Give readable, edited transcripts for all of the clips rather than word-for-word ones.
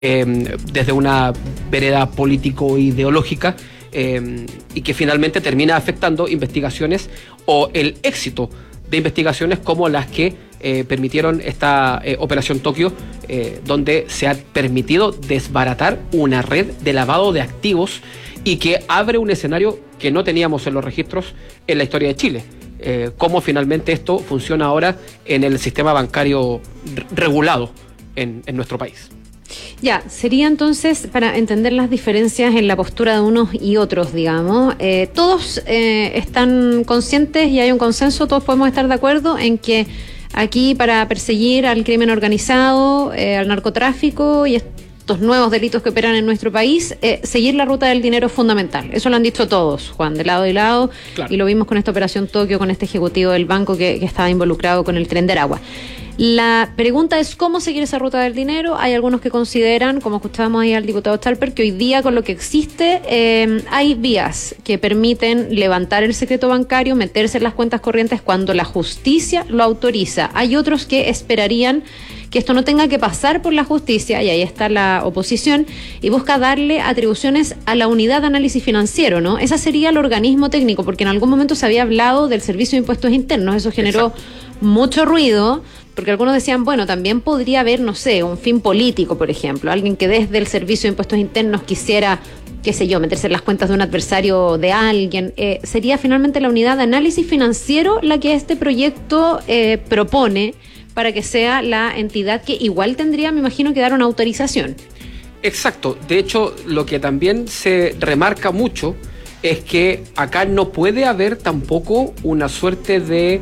desde una vereda político-ideológica y que finalmente termina afectando investigaciones o el éxito de investigaciones como las que permitieron esta Operación Tokio, donde se ha permitido desbaratar una red de lavado de activos y que abre un escenario que no teníamos en los registros en la historia de Chile. Cómo finalmente esto funciona ahora en el sistema bancario regulado en nuestro país. Ya, sería entonces, para entender las diferencias en la postura de unos y otros, digamos, todos están conscientes y hay un consenso, todos podemos estar de acuerdo en que aquí para perseguir al crimen organizado, al narcotráfico y estos nuevos delitos que operan en nuestro país, seguir la ruta del dinero es fundamental. Eso lo han dicho todos, Juan, de lado y lado, claro. Y lo vimos con esta Operación Tokio, con este ejecutivo del banco que estaba involucrado con el Tren de Aragua. La pregunta es cómo seguir esa ruta del dinero. Hay algunos que consideran, como escuchábamos ahí al diputado Schalper, que hoy día con lo que existe hay vías que permiten levantar el secreto bancario, meterse en las cuentas corrientes cuando la justicia lo autoriza. Hay otros que esperarían que esto no tenga que pasar por la justicia, y ahí está la oposición, y busca darle atribuciones a la unidad de análisis financiero, ¿no? Ese sería el organismo técnico, porque en algún momento se había hablado del Servicio de Impuestos Internos, eso generó mucho ruido, porque algunos decían, bueno, también podría haber, no sé, un fin político, por ejemplo, alguien que desde el Servicio de Impuestos Internos quisiera, qué sé yo, meterse en las cuentas de un adversario de alguien. Sería finalmente la unidad de análisis financiero la que este proyecto propone para que sea la entidad que igual tendría, me imagino, que dar una autorización. Exacto. De hecho, lo que también se remarca mucho es que acá no puede haber tampoco una suerte de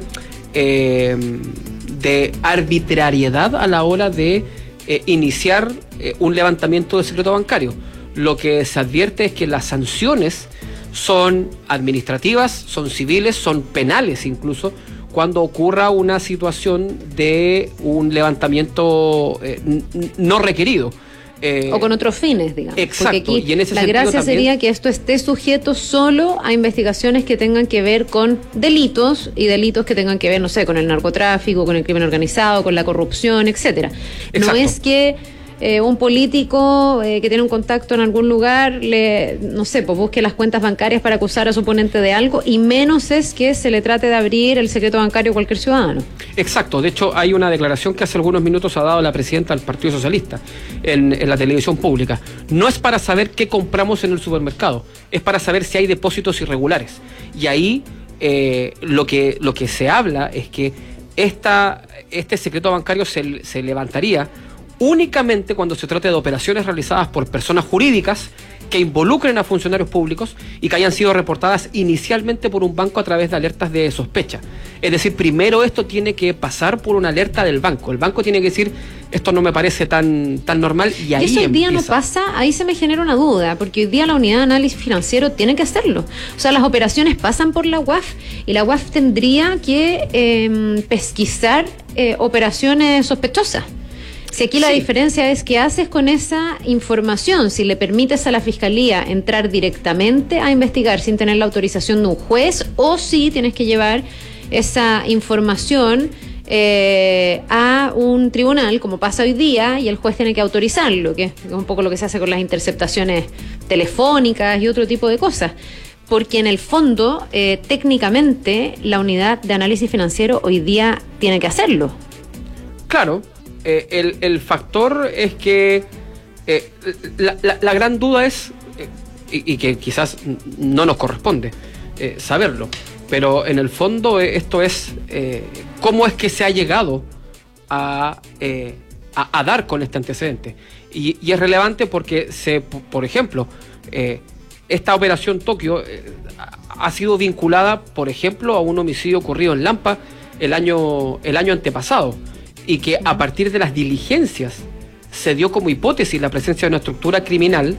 arbitrariedad a la hora de iniciar un levantamiento de secreto bancario. Lo que se advierte es que las sanciones son administrativas, son civiles, son penales incluso, cuando ocurra una situación de un levantamiento no requerido. O con otros fines, digamos. Exacto. Porque aquí y en ese la sentido gracia también sería que esto esté sujeto solo a investigaciones que tengan que ver con delitos y delitos que tengan que ver, no sé, con el narcotráfico, con el crimen organizado, con la corrupción, etcétera. No es que un político que tiene un contacto en algún lugar, no sé, pues busque las cuentas bancarias para acusar a su oponente de algo, y menos es que se le trate de abrir el secreto bancario a cualquier ciudadano. Exacto. De hecho, hay una declaración que hace algunos minutos ha dado la presidenta del Partido Socialista en la televisión pública. No es para saber qué compramos en el supermercado, es para saber si hay depósitos irregulares. Y ahí lo que se habla es que este secreto bancario se levantaría únicamente cuando se trate de operaciones realizadas por personas jurídicas que involucren a funcionarios públicos y que hayan sido reportadas inicialmente por un banco a través de alertas de sospecha. Es decir, primero esto tiene que pasar por una alerta del banco. El banco tiene que decir, esto no me parece tan normal, y ahí eso hoy día no pasa. Ahí se me genera una duda, porque hoy día la unidad de análisis financiero tiene que hacerlo. O sea, las operaciones pasan por la UAF y la UAF tendría que pesquisar operaciones sospechosas. Si aquí la diferencia es qué haces con esa información, si le permites a la Fiscalía entrar directamente a investigar sin tener la autorización de un juez, o si tienes que llevar esa información a un tribunal, como pasa hoy día, y el juez tiene que autorizarlo, que es un poco lo que se hace con las interceptaciones telefónicas y otro tipo de cosas. Porque en el fondo, técnicamente, la unidad de análisis financiero hoy día tiene que hacerlo. Claro. El factor es que la gran duda es, y que quizás no nos corresponde saberlo, pero en el fondo esto es cómo es que se ha llegado a dar con este antecedente. Y es relevante porque, por ejemplo, esta Operación Tokio ha sido vinculada, por ejemplo, a un homicidio ocurrido en Lampa el año antepasado, y que a partir de las diligencias se dio como hipótesis la presencia de una estructura criminal,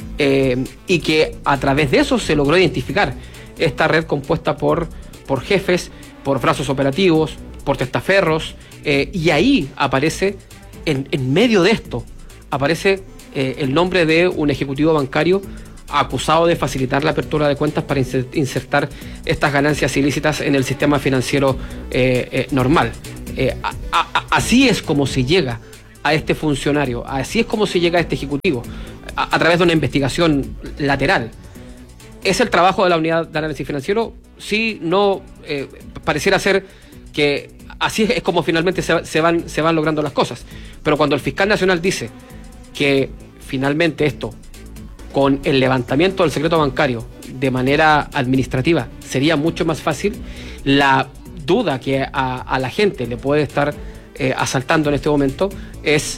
y que a través de eso se logró identificar esta red compuesta por jefes, por brazos operativos, por testaferros, y ahí aparece, en medio de esto, aparece el nombre de un ejecutivo bancario acusado de facilitar la apertura de cuentas para insertar estas ganancias ilícitas en el sistema financiero normal. Así es como se llega a este funcionario. Así es como se llega a este ejecutivo, a través de una investigación lateral. ¿Es el trabajo de la unidad de análisis financiero? Sí, no, pareciera ser que así es como finalmente se van logrando las cosas. Pero cuando el fiscal nacional dice que finalmente esto, con el levantamiento del secreto bancario de manera administrativa, sería mucho más fácil, la duda que a la gente le puede estar asaltando en este momento es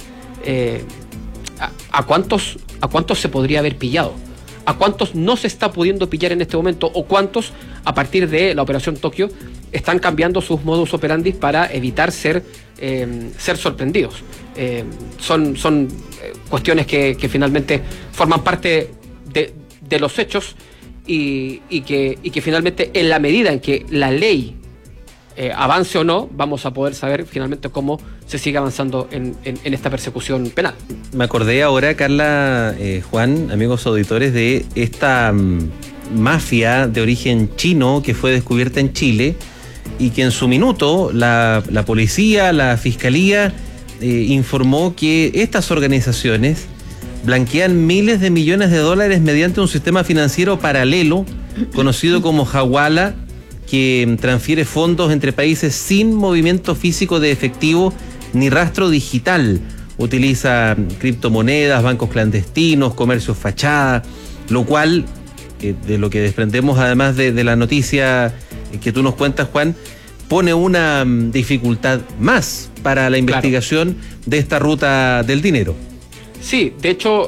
¿a cuántos se podría haber pillado? ¿A cuántos no se está pudiendo pillar en este momento? ¿O cuántos, a partir de la Operación Tokio, están cambiando sus modus operandi para evitar ser sorprendidos? Son cuestiones que finalmente forman parte de los hechos y que finalmente, en la medida en que la ley avance o no, vamos a poder saber finalmente cómo se sigue avanzando en esta persecución penal. Me acordé ahora, Carla, Juan, amigos auditores, de esta mafia de origen chino que fue descubierta en Chile y que en su minuto la policía, la fiscalía informó que estas organizaciones blanquean miles de millones de dólares mediante un sistema financiero paralelo conocido como Hawala, que transfiere fondos entre países sin movimiento físico de efectivo ni rastro digital. Utiliza criptomonedas, bancos clandestinos, comercios fachada, lo cual, de lo que desprendemos además de la noticia que tú nos cuentas, Juan, pone una dificultad más para la investigación de esta ruta del dinero. Sí, de hecho,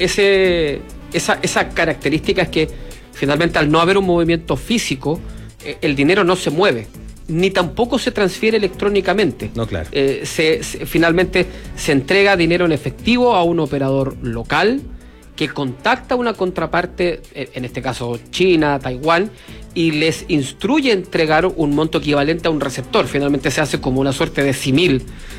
esa característica es que finalmente, al no haber un movimiento físico, el dinero no se mueve, ni tampoco se transfiere electrónicamente. No, claro. Finalmente se entrega dinero en efectivo a un operador local que contacta a una contraparte, en este caso China, Taiwán, y les instruye a entregar un monto equivalente a un receptor. Finalmente se hace como una suerte de símil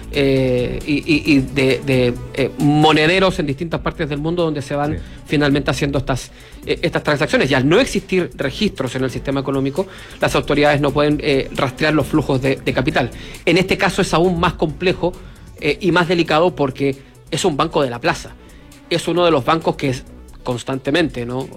y de monederos en distintas partes del mundo donde se van finalmente haciendo estas transacciones. Y al no existir registros en el sistema económico, las autoridades no pueden rastrear los flujos de capital. En este caso es aún más complejo y más delicado porque es un banco de la plaza. Es uno de los bancos que constantemente, ¿no?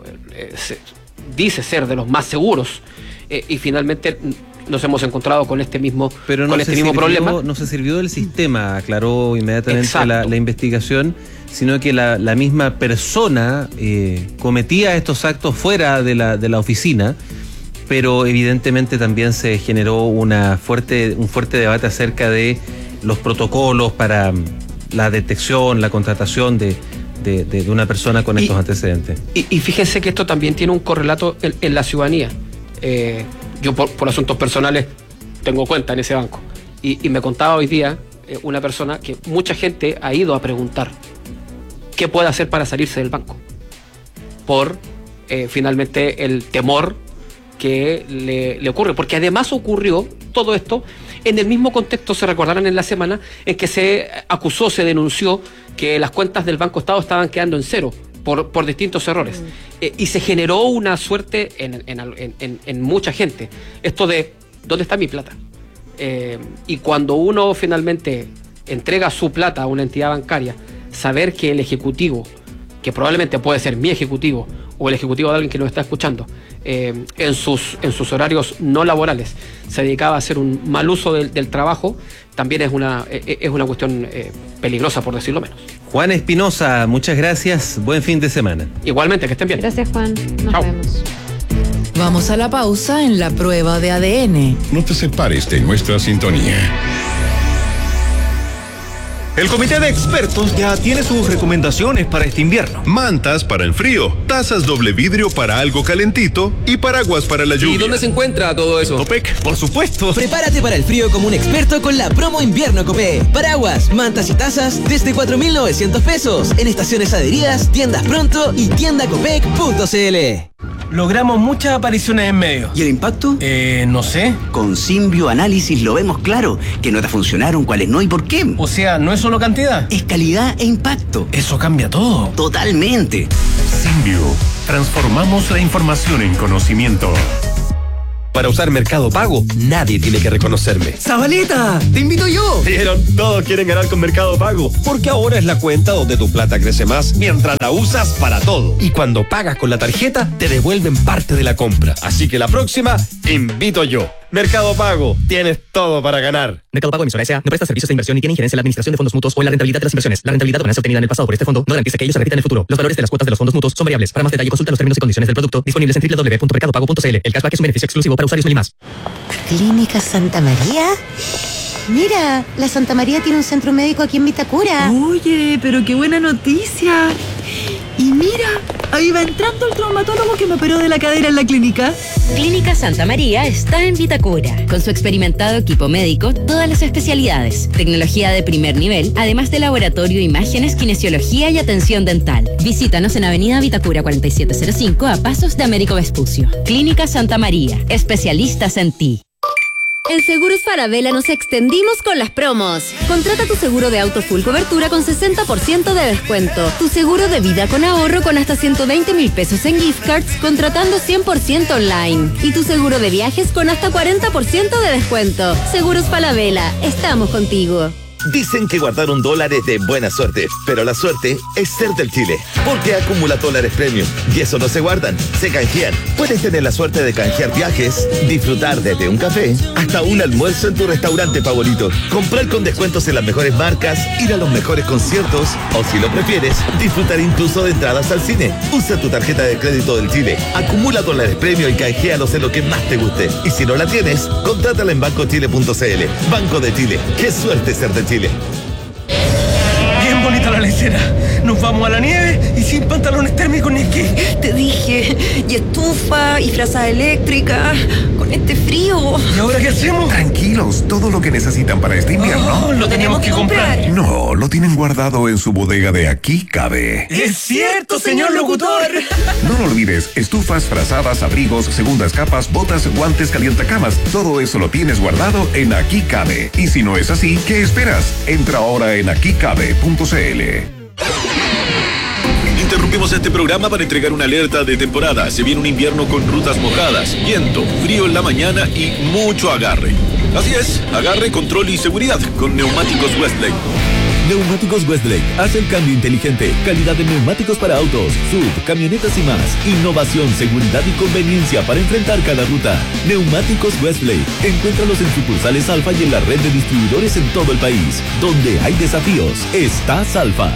Dice ser de los más seguros y finalmente nos hemos encontrado con este mismo, problema. No se sirvió del sistema, aclaró inmediatamente la investigación, sino que la misma persona cometía estos actos fuera de la oficina, pero evidentemente también se generó un fuerte debate acerca de los protocolos para la detección, la contratación de una persona con estos antecedentes. Y fíjense que esto también tiene un correlato en la ciudadanía. Yo por asuntos personales tengo cuenta en ese banco y me contaba hoy día una persona que mucha gente ha ido a preguntar qué puede hacer para salirse del banco por finalmente el temor que le ocurre, porque además ocurrió todo esto en el mismo contexto, se recordarán, en la semana en que se acusó, se denunció que las cuentas del Banco Estado estaban quedando en cero por distintos errores. Y se generó una suerte en mucha gente, esto de ¿dónde está mi plata? Y cuando uno finalmente entrega su plata a una entidad bancaria, saber que el ejecutivo, que probablemente puede ser mi ejecutivo o el ejecutivo de alguien que nos está escuchando, en sus horarios no laborales se dedicaba a hacer un mal uso del trabajo, también es una cuestión peligrosa, por decirlo menos. Juan Espinosa, muchas gracias, buen fin de semana. Igualmente, que estén bien. Gracias, Juan, nos vemos. Vamos a la pausa en la prueba de ADN. No te separes de nuestra sintonía. El comité de expertos ya tiene sus recomendaciones para este invierno. Mantas para el frío, tazas doble vidrio para algo calentito y paraguas para la lluvia. ¿Y dónde se encuentra todo eso? Copec, por supuesto. Prepárate para el frío como un experto con la promo invierno Copec. Paraguas, mantas y tazas desde 4.900 pesos en estaciones adheridas, tiendas pronto y tiendacopec.cl. Logramos muchas apariciones en medios. ¿Y el impacto? No sé. Con Symbio Análisis lo vemos claro. ¿Qué notas funcionaron, cuáles no y por qué? O sea, no es solo cantidad. Es calidad e impacto. Eso cambia todo. Totalmente. Symbio. Transformamos la información en conocimiento. Para usar Mercado Pago, nadie tiene que reconocerme. ¡Zabaleta! ¡Te invito yo! ¿Vieron? Todos quieren ganar con Mercado Pago, porque ahora es la cuenta donde tu plata crece más mientras la usas para todo. Y cuando pagas con la tarjeta, te devuelven parte de la compra. Así que la próxima, te invito yo. Mercado Pago, tienes todo para ganar. Mercado Pago Emisora S.A. no presta servicios de inversión ni tiene injerencia en la administración de fondos mutuos o en la rentabilidad de las inversiones. La rentabilidad o ganancia obtenida en el pasado por este fondo no garantiza que ellos se repitan en el futuro. Los valores de las cuotas de los fondos mutuos son variables. Para más detalle, consulta los términos y condiciones del producto disponibles en www.mercadopago.cl. El cashback es un beneficio exclusivo para usuarios Meli+. ¿Clínica Santa María? Mira, la Santa María tiene un centro médico aquí en Vitacura. Oye, pero qué buena noticia. Y mira, ahí va entrando el traumatólogo que me operó de la cadera en la clínica. Clínica Santa María está en Vitacura. Con su experimentado equipo médico, todas las especialidades, tecnología de primer nivel, además de laboratorio, imágenes, kinesiología y atención dental. Visítanos en Avenida Vitacura 4705 a pasos de Américo Vespucio. Clínica Santa María, especialistas en ti. En Seguros Falabella nos extendimos con las promos. Contrata tu seguro de auto full cobertura con 60% de descuento. Tu seguro de vida con ahorro con hasta 120,000 pesos en gift cards contratando 100% online. Y tu seguro de viajes con hasta 40% de descuento. Seguros Falabella, estamos contigo. Dicen que guardar un dólar es de buena suerte, pero la suerte es ser del Chile, porque acumula dólares premium y eso no se guardan, se canjean. Puedes tener la suerte de canjear viajes, disfrutar desde un café hasta un almuerzo en tu restaurante favorito, comprar con descuentos en las mejores marcas, ir a los mejores conciertos o, si lo prefieres, disfrutar incluso de entradas al cine. Usa tu tarjeta de crédito del Chile, acumula dólares premium y canjealos en lo que más te guste. Y si no la tienes, contrátala en bancochile.cl. Banco de Chile, qué suerte ser de Chile. Bien bonita la lecera. Nos vamos a la nieve y sin pantalones térmicos ni esquí. Te dije, y estufa, y frazada eléctrica, con este frío. ¿Y ahora qué hacemos? Tranquilos, todo lo que necesitan para este invierno. Lo tenemos que comprar. No, lo tienen guardado en su bodega de Aquí Cabe. ¡Es cierto, señor locutor! No lo olvides, estufas, frazadas, abrigos, segundas capas, botas, guantes, calientacamas, todo eso lo tienes guardado en Aquí Cabe. Y si no es así, ¿qué esperas? Entra ahora en aquicabe.cl. Interrumpimos este programa para entregar una alerta de temporada. Se viene un invierno con rutas mojadas, viento, frío en la mañana y mucho agarre. Así es, agarre, control y seguridad con Neumáticos Westlake. Neumáticos Westlake hace el cambio inteligente, calidad de neumáticos para autos, SUV, camionetas y más, innovación, seguridad y conveniencia para enfrentar cada ruta. Neumáticos Westlake, encuéntralos en sucursales Alfa y en la red de distribuidores en todo el país. Donde hay desafíos, está Alfa.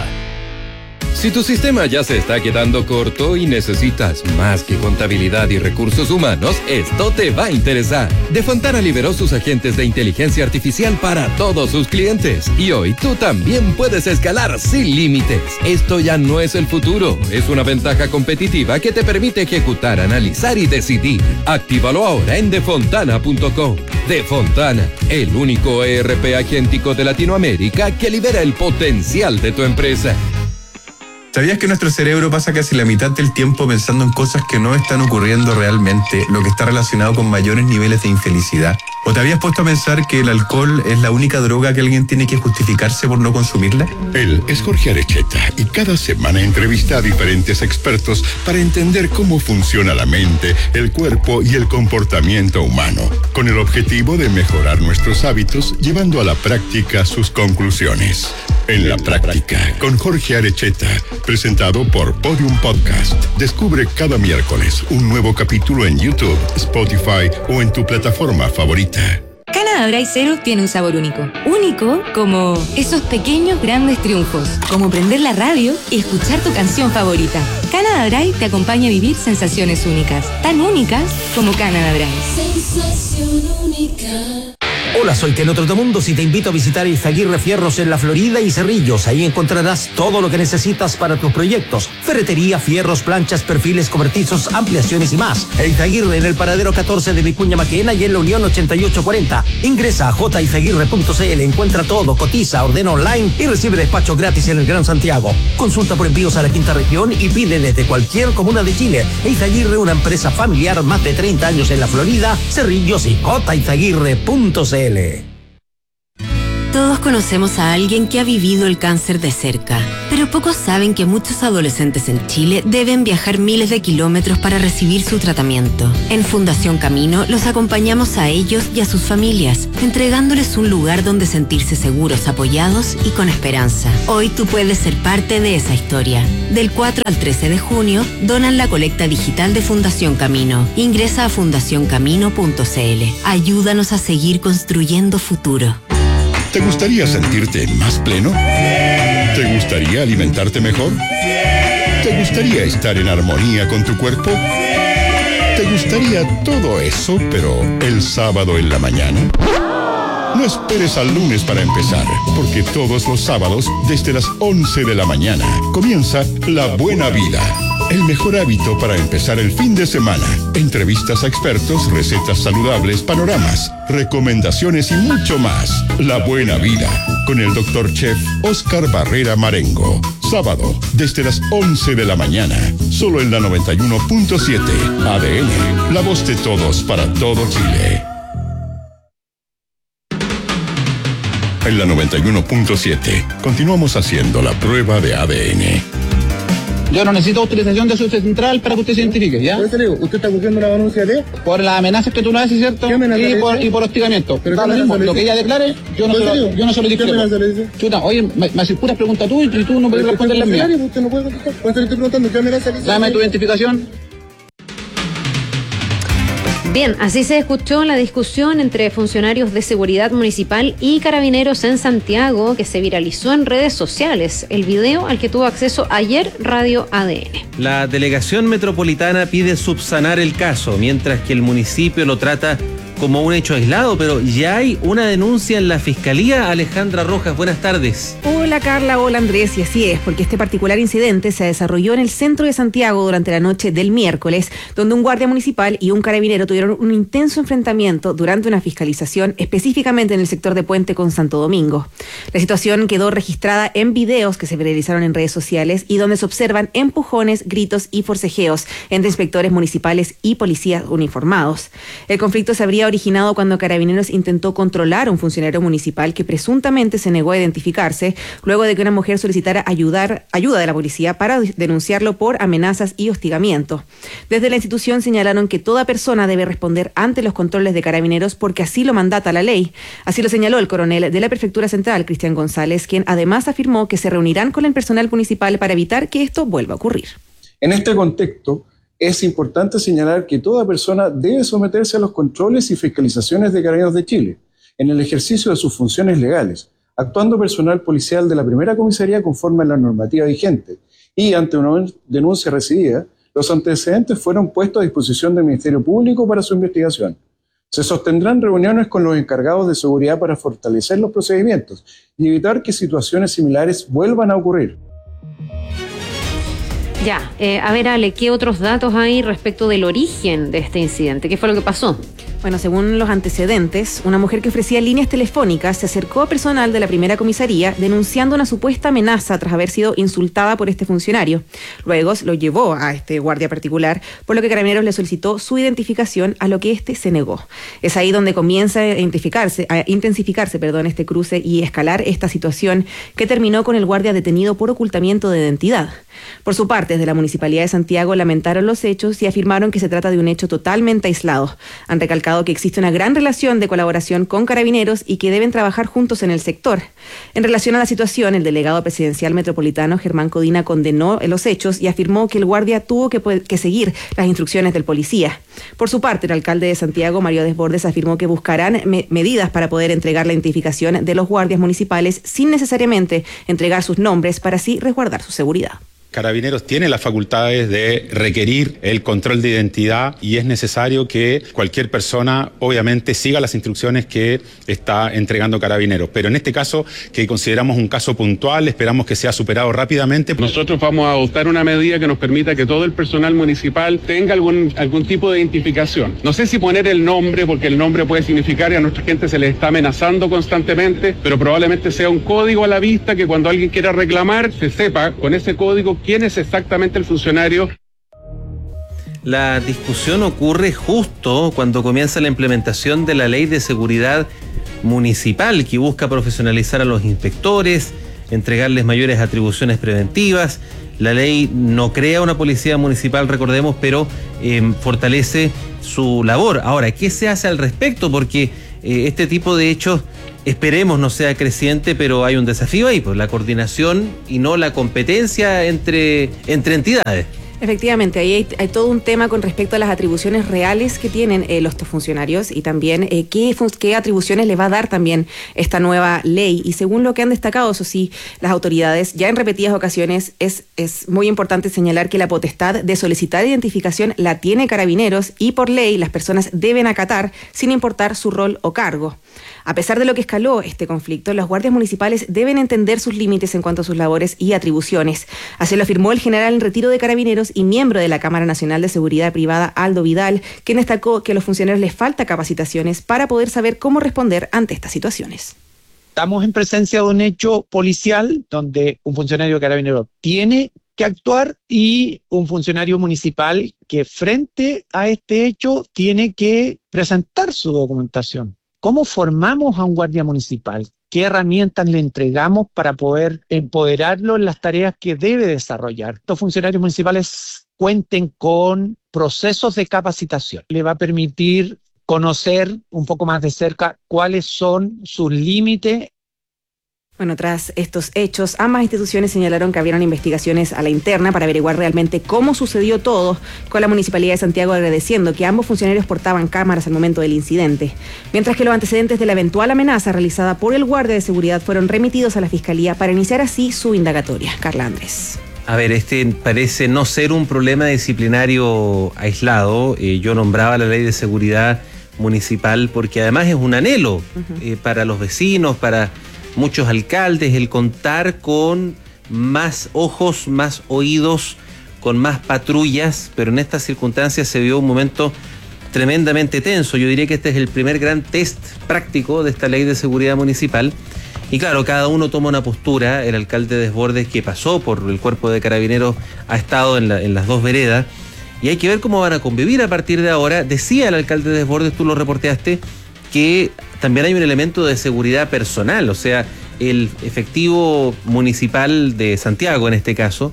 Si tu sistema ya se está quedando corto y necesitas más que contabilidad y recursos humanos, esto te va a interesar. Defontana liberó sus agentes de inteligencia artificial para todos sus clientes. Y hoy tú también puedes escalar sin límites. Esto ya no es el futuro, es una ventaja competitiva que te permite ejecutar, analizar y decidir. Actívalo ahora en defontana.com. Defontana, el único ERP agéntico de Latinoamérica que libera el potencial de tu empresa. ¿Sabías que nuestro cerebro pasa casi la mitad del tiempo pensando en cosas que no están ocurriendo realmente, lo que está relacionado con mayores niveles de infelicidad? ¿O te habías puesto a pensar que el alcohol es la única droga que alguien tiene que justificarse por no consumirla? Él es Jorge Arecheta y cada semana entrevista a diferentes expertos para entender cómo funciona la mente, el cuerpo y el comportamiento humano, con el objetivo de mejorar nuestros hábitos, llevando a la práctica sus conclusiones. En la práctica, con Jorge Arecheta, presentado por Podium Podcast. Descubre cada miércoles un nuevo capítulo en YouTube, Spotify o en tu plataforma favorita. Canada Dry Zero tiene un sabor único. Único como esos pequeños grandes triunfos. Como prender la radio y escuchar tu canción favorita. Canada Dry te acompaña a vivir sensaciones únicas. Tan únicas como Canada Dry. Sensación única. Hola, soy Keno Trotamundos y te invito a visitar Izaguirre Fierros en La Florida y Cerrillos. Ahí encontrarás todo lo que necesitas para tus proyectos. Ferretería, fierros, planchas, perfiles cobertizos, ampliaciones y más. Izaguirre en el paradero 14 de Vicuña Maquena y en la Unión 8840. Ingresa a jizaguirre.cl, encuentra todo, cotiza, ordena online y recibe despacho gratis en el Gran Santiago. Consulta por envíos a la quinta región y pide desde cualquier comuna de Chile. Izaguirre, una empresa familiar, más de 30 años en La Florida, Cerrillos y jizaguirre.cl. Todos conocemos a alguien que ha vivido el cáncer de cerca, pero Pero pocos saben que muchos adolescentes en Chile deben viajar miles de kilómetros para recibir su tratamiento. En Fundación Camino los acompañamos a ellos y a sus familias, entregándoles un lugar donde sentirse seguros, apoyados y con esperanza. Hoy tú puedes ser parte de esa historia. Del 4 al 13 de junio, donan la colecta digital de Fundación Camino. Ingresa a fundacioncamino.cl. Ayúdanos a seguir construyendo futuro. ¿Te gustaría sentirte más pleno? ¿Te gustaría alimentarte mejor? ¿Te gustaría estar en armonía con tu cuerpo? ¿Te gustaría todo eso, pero el sábado en la mañana? No esperes al lunes para empezar, porque todos los sábados, desde las 11 de la mañana, comienza La Buena Vida. El mejor hábito para empezar el fin de semana. Entrevistas a expertos, recetas saludables, panoramas, recomendaciones y mucho más. La Buena Vida, con el Dr. Chef Oscar Barrera Marengo. Sábado, desde las 11 de la mañana. Solo en la 91.7. ADN, la voz de todos para todo Chile. En la 91.7, continuamos haciendo la prueba de ADN. Yo no necesito autorización de su central para que usted se identifique, ¿ya? Por eso le digo, ¿usted está buscando una denuncia de? Por las amenazas que tú le haces, ¿cierto? Y por hostigamiento. Pero da lo mismo, lo que ella declare, yo no se lo discrepo. Chuta, oye, me haces puras preguntas tú y tú no puedes responder las mías. Usted no puede contestar. Por eso le estoy preguntando, ¿qué amenaza le dice? Dame tu identificación. Bien, así se escuchó la discusión entre funcionarios de seguridad municipal y carabineros en Santiago, que se viralizó en redes sociales. El video al que tuvo acceso ayer Radio ADN. La delegación metropolitana pide subsanar el caso, mientras que el municipio lo trata como un hecho aislado, pero ya hay una denuncia en la Fiscalía. Alejandra Rojas, buenas tardes. Hola Carla, hola Andrés, y así es, porque este particular incidente se desarrolló en el centro de Santiago durante la noche del miércoles, donde un guardia municipal y un carabinero tuvieron un intenso enfrentamiento durante una fiscalización, específicamente en el sector de Puente con Santo Domingo. La situación quedó registrada en videos que se viralizaron en redes sociales y donde se observan empujones, gritos y forcejeos entre inspectores municipales y policías uniformados. El conflicto se habría originado cuando Carabineros intentó controlar a un funcionario municipal que presuntamente se negó a identificarse luego de que una mujer solicitara ayuda de la policía para denunciarlo por amenazas y hostigamiento. Desde la institución señalaron que toda persona debe responder ante los controles de Carabineros porque así lo mandata la ley. Así lo señaló el coronel de la Prefectura Central, Cristian González, quien además afirmó que se reunirán con el personal municipal para evitar que esto vuelva a ocurrir. En este contexto, es importante señalar que toda persona debe someterse a los controles y fiscalizaciones de Carabineros de Chile en el ejercicio de sus funciones legales, actuando personal policial de la primera comisaría conforme a la normativa vigente. Y ante una denuncia recibida, los antecedentes fueron puestos a disposición del Ministerio Público para su investigación. Se sostendrán reuniones con los encargados de seguridad para fortalecer los procedimientos y evitar que situaciones similares vuelvan a ocurrir. Ya, a ver Ale, ¿qué otros datos hay respecto del origen de este incidente? ¿Qué fue lo que pasó? Bueno, según los antecedentes, una mujer que ofrecía líneas telefónicas se acercó a personal de la primera comisaría denunciando una supuesta amenaza tras haber sido insultada por este funcionario. Luego lo llevó a este guardia particular, por lo que Carabineros le solicitó su identificación, a lo que este se negó. Es ahí donde comienza a intensificarse, este cruce y escalar esta situación que terminó con el guardia detenido por ocultamiento de identidad. Por su parte, desde la Municipalidad de Santiago lamentaron los hechos y afirmaron que se trata de un hecho totalmente aislado. Han recalcado que existe una gran relación de colaboración con Carabineros y que deben trabajar juntos en el sector. En relación a la situación, el delegado presidencial metropolitano, Germán Codina, condenó los hechos y afirmó que el guardia tuvo que seguir las instrucciones del policía. Por su parte, el alcalde de Santiago, Mario Desbordes, afirmó que buscarán medidas para poder entregar la identificación de los guardias municipales sin necesariamente entregar sus nombres para así resguardar su seguridad. Carabineros tiene las facultades de requerir el control de identidad y es necesario que cualquier persona obviamente siga las instrucciones que está entregando Carabineros. Pero en este caso, que consideramos un caso puntual, esperamos que sea superado rápidamente. Nosotros vamos a adoptar una medida que nos permita que todo el personal municipal tenga algún tipo de identificación. No sé si poner el nombre, porque el nombre puede significar que a nuestra gente se les está amenazando constantemente, pero probablemente sea un código a la vista que cuando alguien quiera reclamar, se sepa con ese código quién es exactamente el funcionario. La discusión ocurre justo cuando comienza la implementación de la Ley de Seguridad Municipal, que busca profesionalizar a los inspectores, entregarles mayores atribuciones preventivas. La ley no crea una policía municipal, recordemos, pero fortalece su labor. Ahora, ¿qué se hace al respecto? Porque este tipo de hechos, esperemos no sea creciente, pero hay un desafío ahí, pues la coordinación y no la competencia entre entidades. Efectivamente, ahí hay todo un tema con respecto a las atribuciones reales que tienen los funcionarios y también qué atribuciones les va a dar también esta nueva ley. Y según lo que han destacado, eso sí, las autoridades, ya en repetidas ocasiones, es muy importante señalar que la potestad de solicitar identificación la tiene Carabineros y por ley las personas deben acatar sin importar su rol o cargo. A pesar de lo que escaló este conflicto, los guardias municipales deben entender sus límites en cuanto a sus labores y atribuciones. Así lo afirmó el general en retiro de Carabineros y miembro de la Cámara Nacional de Seguridad Privada, Aldo Vidal, quien destacó que a los funcionarios les falta capacitaciones para poder saber cómo responder ante estas situaciones. Estamos en presencia de un hecho policial donde un funcionario de Carabineros tiene que actuar y un funcionario municipal que frente a este hecho tiene que presentar su documentación. ¿Cómo formamos a un guardia municipal? ¿Qué herramientas le entregamos para poder empoderarlo en las tareas que debe desarrollar? Estos funcionarios municipales cuenten con procesos de capacitación. Le va a permitir conocer un poco más de cerca cuáles son sus límites. Bueno, tras estos hechos, ambas instituciones señalaron que abrieron investigaciones a la interna para averiguar realmente cómo sucedió todo, con la Municipalidad de Santiago agradeciendo que ambos funcionarios portaban cámaras al momento del incidente. Mientras que los antecedentes de la eventual amenaza realizada por el guardia de seguridad fueron remitidos a la Fiscalía para iniciar así su indagatoria. Carla Andrés. A ver, este parece no ser un problema disciplinario aislado. Yo nombraba la ley de seguridad municipal porque además es un anhelo para los vecinos, para muchos alcaldes, el contar con más ojos, más oídos, con más patrullas, pero en estas circunstancias se vio un momento tremendamente tenso. Yo diría que este es el primer gran test práctico de esta ley de seguridad municipal. Y claro, cada uno toma una postura. El alcalde Desbordes, que pasó por el cuerpo de Carabineros, ha estado en las dos veredas. Y hay que ver cómo van a convivir a partir de ahora. Decía el alcalde Desbordes, tú lo reporteaste, que también hay un elemento de seguridad personal, o sea, el efectivo municipal de Santiago en este caso,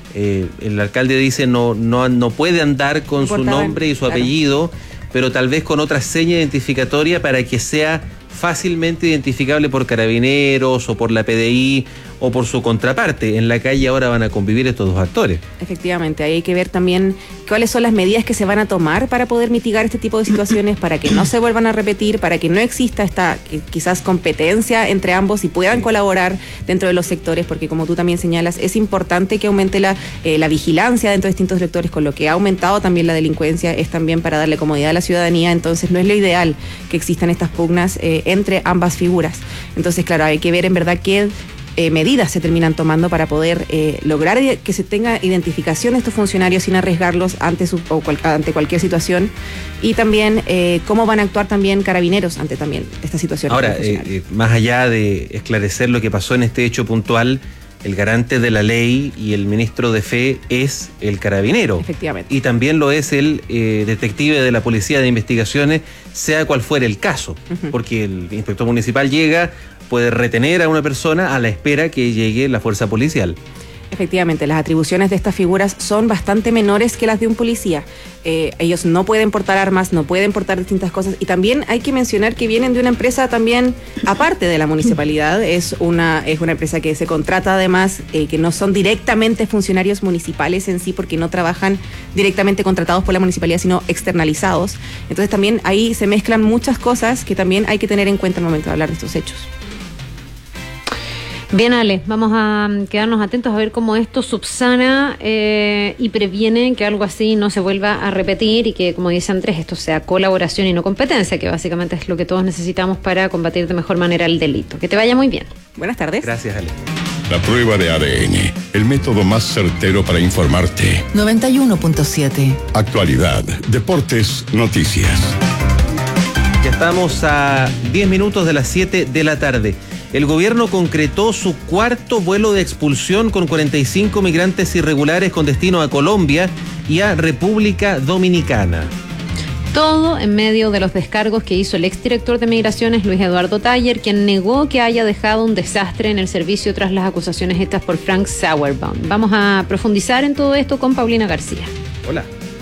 el alcalde dice no puede andar con su nombre y su apellido, pero tal vez con otra seña identificatoria para que sea fácilmente identificable por Carabineros o por la PDI o por su contraparte. En la calle ahora van a convivir estos dos actores. Efectivamente, ahí hay que ver también cuáles son las medidas que se van a tomar para poder mitigar este tipo de situaciones, para que no se vuelvan a repetir, para que no exista esta quizás competencia entre ambos y puedan colaborar dentro de los sectores, porque como tú también señalas, es importante que aumente la vigilancia dentro de distintos sectores, con lo que ha aumentado también la delincuencia, es también para darle comodidad a la ciudadanía. Entonces no es lo ideal que existan estas pugnas entre ambas figuras. Entonces, claro, hay que ver en verdad qué medidas se terminan tomando para poder lograr que se tenga identificación de estos funcionarios sin arriesgarlos ante cualquier situación, y también cómo van a actuar también Carabineros ante también esta situación. Ahora, más allá de esclarecer lo que pasó en este hecho puntual, el garante de la ley y el ministro de Fe es el carabinero. Efectivamente. Y también lo es el detective de la Policía de Investigaciones, sea cual fuera el caso. Porque el inspector municipal llega, puede retener a una persona a la espera que llegue la fuerza policial. Efectivamente, las atribuciones de estas figuras son bastante menores que las de un policía. Ellos no pueden portar armas, no pueden portar distintas cosas, y también hay que mencionar que vienen de una empresa también aparte de la municipalidad. Es una empresa que se contrata además, que no son directamente funcionarios municipales en sí, porque no trabajan directamente contratados por la municipalidad, sino externalizados. Entonces también ahí se mezclan muchas cosas que también hay que tener en cuenta al momento de hablar de estos hechos. Bien, Ale, vamos a quedarnos atentos a ver cómo esto subsana y previene que algo así no se vuelva a repetir y que, como dice Andrés, esto sea colaboración y no competencia, que básicamente es lo que todos necesitamos para combatir de mejor manera el delito. Que te vaya muy bien. Buenas tardes. Gracias, Ale. La prueba de ADN, el método más certero para informarte. 91.7. Actualidad, deportes, noticias. Ya estamos a 10 minutos de las 7 de la tarde. El gobierno concretó su cuarto vuelo de expulsión con 45 migrantes irregulares con destino a Colombia y a República Dominicana. Todo en medio de los descargos que hizo el exdirector de Migraciones, Luis Eduardo Taller, quien negó que haya dejado un desastre en el servicio tras las acusaciones hechas por Frank Sauerbaum. Vamos a profundizar en todo esto con Paulina García. Hola.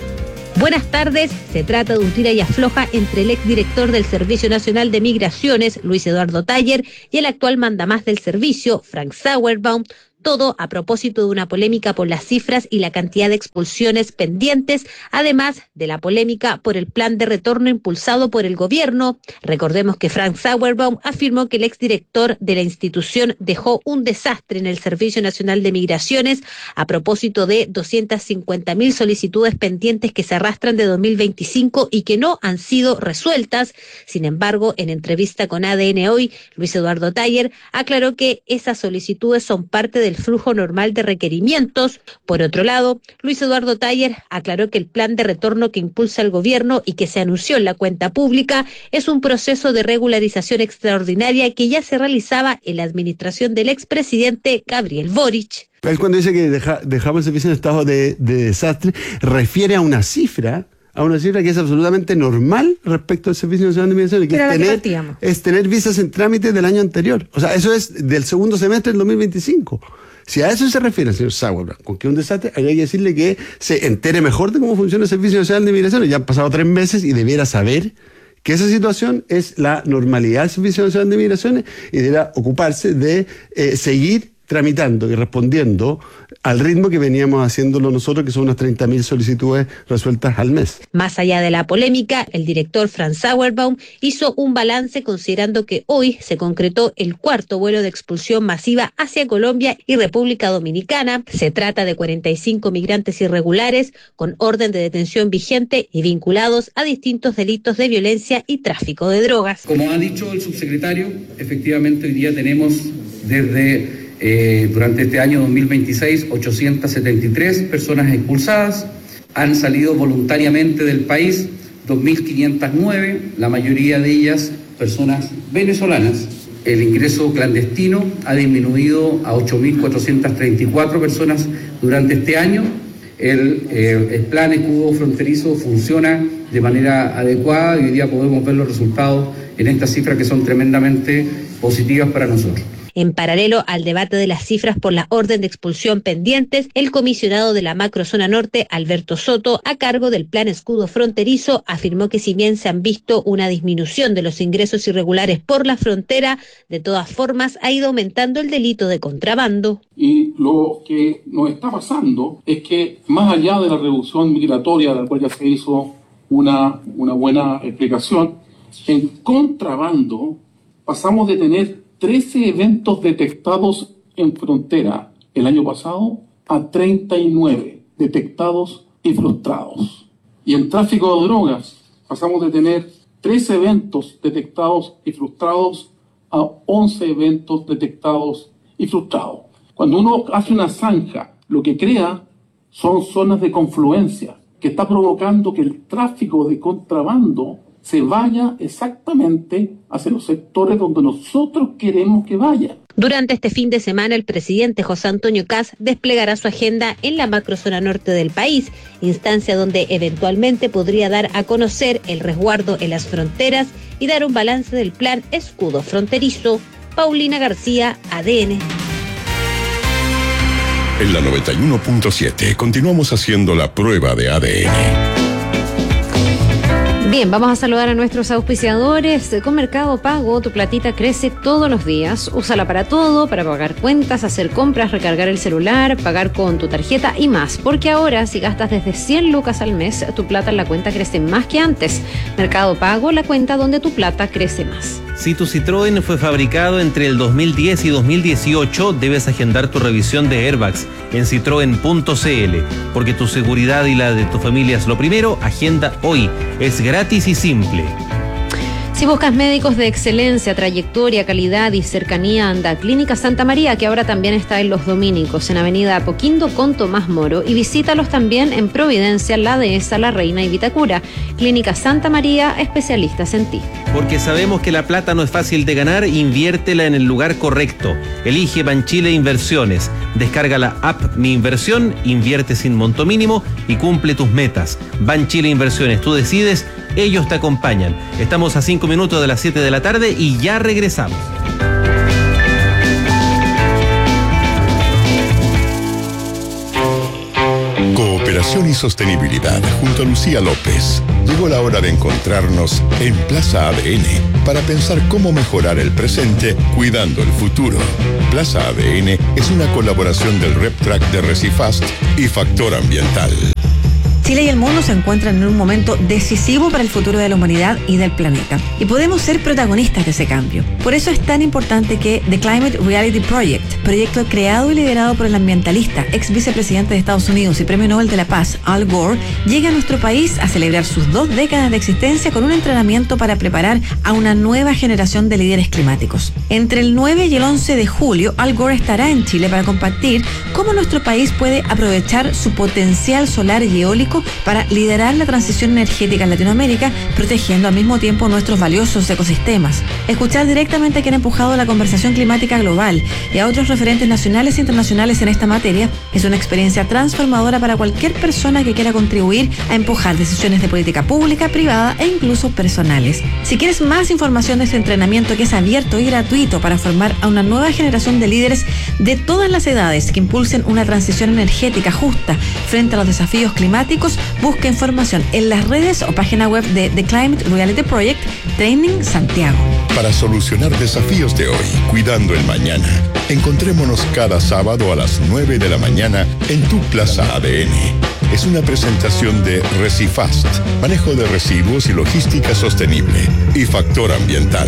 Buenas tardes. Se trata de un tira y afloja entre el exdirector del Servicio Nacional de Migraciones, Luis Eduardo Taller, y el actual mandamás del servicio, Frank Sauerbaum. Todo a propósito de una polémica por las cifras y la cantidad de expulsiones pendientes, además de la polémica por el plan de retorno impulsado por el gobierno. Recordemos que Frank Sauerbaum afirmó que el exdirector de la institución dejó un desastre en el Servicio Nacional de Migraciones a propósito de 250.000 solicitudes pendientes que se arrastran de 2025 y que no han sido resueltas. Sin embargo, en entrevista con ADN Hoy, Luis Eduardo Taller aclaró que esas solicitudes son parte del flujo normal de requerimientos. Por otro lado, Luis Eduardo Taller aclaró que el plan de retorno que impulsa el gobierno y que se anunció en la cuenta pública es un proceso de regularización extraordinaria que ya se realizaba en la administración del expresidente Gabriel Boric. Él cuando dice que dejamos el servicio en estado de desastre, refiere a una cifra que es absolutamente normal respecto al Servicio Nacional de Migraciones, que es tener visas en trámite del año anterior. O sea, eso es del segundo semestre del 2025. Si a eso se refiere el señor Sauerbaum, con que es un desastre, hay que decirle que se entere mejor de cómo funciona el Servicio Nacional de Migraciones. Ya han pasado 3 meses y debiera saber que esa situación es la normalidad del Servicio Nacional de Migraciones y deberá ocuparse de seguir tramitando y respondiendo al ritmo que veníamos haciéndolo nosotros, que son unas 30.000 solicitudes resueltas al mes. Más allá de la polémica, el director Frank Sauerbaum hizo un balance considerando que hoy se concretó el 4º vuelo de expulsión masiva hacia Colombia y República Dominicana. Se trata de 45 migrantes irregulares con orden de detención vigente y vinculados a distintos delitos de violencia y tráfico de drogas. Como ha dicho el subsecretario, efectivamente hoy día tenemos durante este año 2026, 873 personas expulsadas. Han salido voluntariamente del país 2.509, la mayoría de ellas personas venezolanas. El ingreso clandestino ha disminuido a 8.434 personas durante este año. El plan escudo fronterizo funciona de manera adecuada y hoy día podemos ver los resultados en estas cifras que son tremendamente positivas para nosotros. En paralelo al debate de las cifras por la orden de expulsión pendientes, el comisionado de la Macrozona Norte, Alberto Soto, a cargo del plan escudo fronterizo, afirmó que si bien se han visto una disminución de los ingresos irregulares por la frontera, de todas formas ha ido aumentando el delito de contrabando. Y lo que nos está pasando es que más allá de la reducción migratoria, de la cual ya se hizo una buena explicación, en contrabando pasamos de tener 13 eventos detectados en frontera el año pasado a 39 detectados y frustrados. Y en tráfico de drogas pasamos de tener 13 eventos detectados y frustrados a 11 eventos detectados y frustrados. Cuando uno hace una zanja, lo que crea son zonas de confluencia que está provocando que el tráfico de contrabando se vaya exactamente hacia los sectores donde nosotros queremos que vaya. Durante este fin de semana, el presidente José Antonio Kast desplegará su agenda en la macrozona norte del país, instancia donde eventualmente podría dar a conocer el resguardo en las fronteras y dar un balance del plan escudo fronterizo. Paulina García, ADN. En la 91.7 continuamos haciendo la prueba de ADN. Bien, vamos a saludar a nuestros auspiciadores. Con Mercado Pago, tu platita crece todos los días. Úsala para todo, para pagar cuentas, hacer compras, recargar el celular, pagar con tu tarjeta y más. Porque ahora, si gastas desde 100 lucas al mes, tu plata en la cuenta crece más que antes. Mercado Pago, la cuenta donde tu plata crece más. Si tu Citroën fue fabricado entre el 2010 y 2018, debes agendar tu revisión de airbags en citroen.cl. Porque tu seguridad y la de tu familia es lo primero, agenda hoy. Es gratis y simple. Si buscas médicos de excelencia, trayectoria, calidad y cercanía, anda a Clínica Santa María, que ahora también está en Los Dominicos, en Avenida Apoquindo con Tomás Moro, y visítalos también en Providencia, La Dehesa, La Reina y Vitacura. Clínica Santa María, especialistas en ti. Porque sabemos que la plata no es fácil de ganar, inviértela en el lugar correcto. Elige Banchile Inversiones. Descarga la app Mi Inversión, invierte sin monto mínimo y cumple tus metas. Banchile Inversiones, tú decides, ellos te acompañan. Estamos a 5 minutos de las 7 de la tarde y ya regresamos. Cooperación y sostenibilidad junto a Lucía López. Llegó la hora de encontrarnos en Plaza ADN para pensar cómo mejorar el presente cuidando el futuro. Plaza ADN es una colaboración del RepTrack de Recifast y Factor Ambiental. Chile y el mundo se encuentran en un momento decisivo para el futuro de la humanidad y del planeta. Y podemos ser protagonistas de ese cambio. Por eso es tan importante que The Climate Reality Project, proyecto creado y liderado por el ambientalista, ex vicepresidente de Estados Unidos y Premio Nobel de la Paz, Al Gore, llegue a nuestro país a celebrar sus 2 décadas de existencia con un entrenamiento para preparar a una nueva generación de líderes climáticos. Entre el 9 y el 11 de julio, Al Gore estará en Chile para compartir cómo nuestro país puede aprovechar su potencial solar y eólico para liderar la transición energética en Latinoamérica, protegiendo al mismo tiempo nuestros valiosos ecosistemas. Escuchar directamente a quien ha empujado la conversación climática global y a otros referentes nacionales e internacionales en esta materia es una experiencia transformadora para cualquier persona que quiera contribuir a empujar decisiones de política pública, privada e incluso personales. Si quieres más información de este entrenamiento, que es abierto y gratuito para formar a una nueva generación de líderes de todas las edades que impulsen una transición energética justa frente a los desafíos climáticos, busca información en las redes o página web de The Climate Reality Project Training Santiago. Para solucionar desafíos de hoy, cuidando el mañana, encontrémonos cada sábado a las 9 de la mañana en tu Plaza ADN. Es una presentación de Recifast, manejo de residuos y logística sostenible, y Factor Ambiental.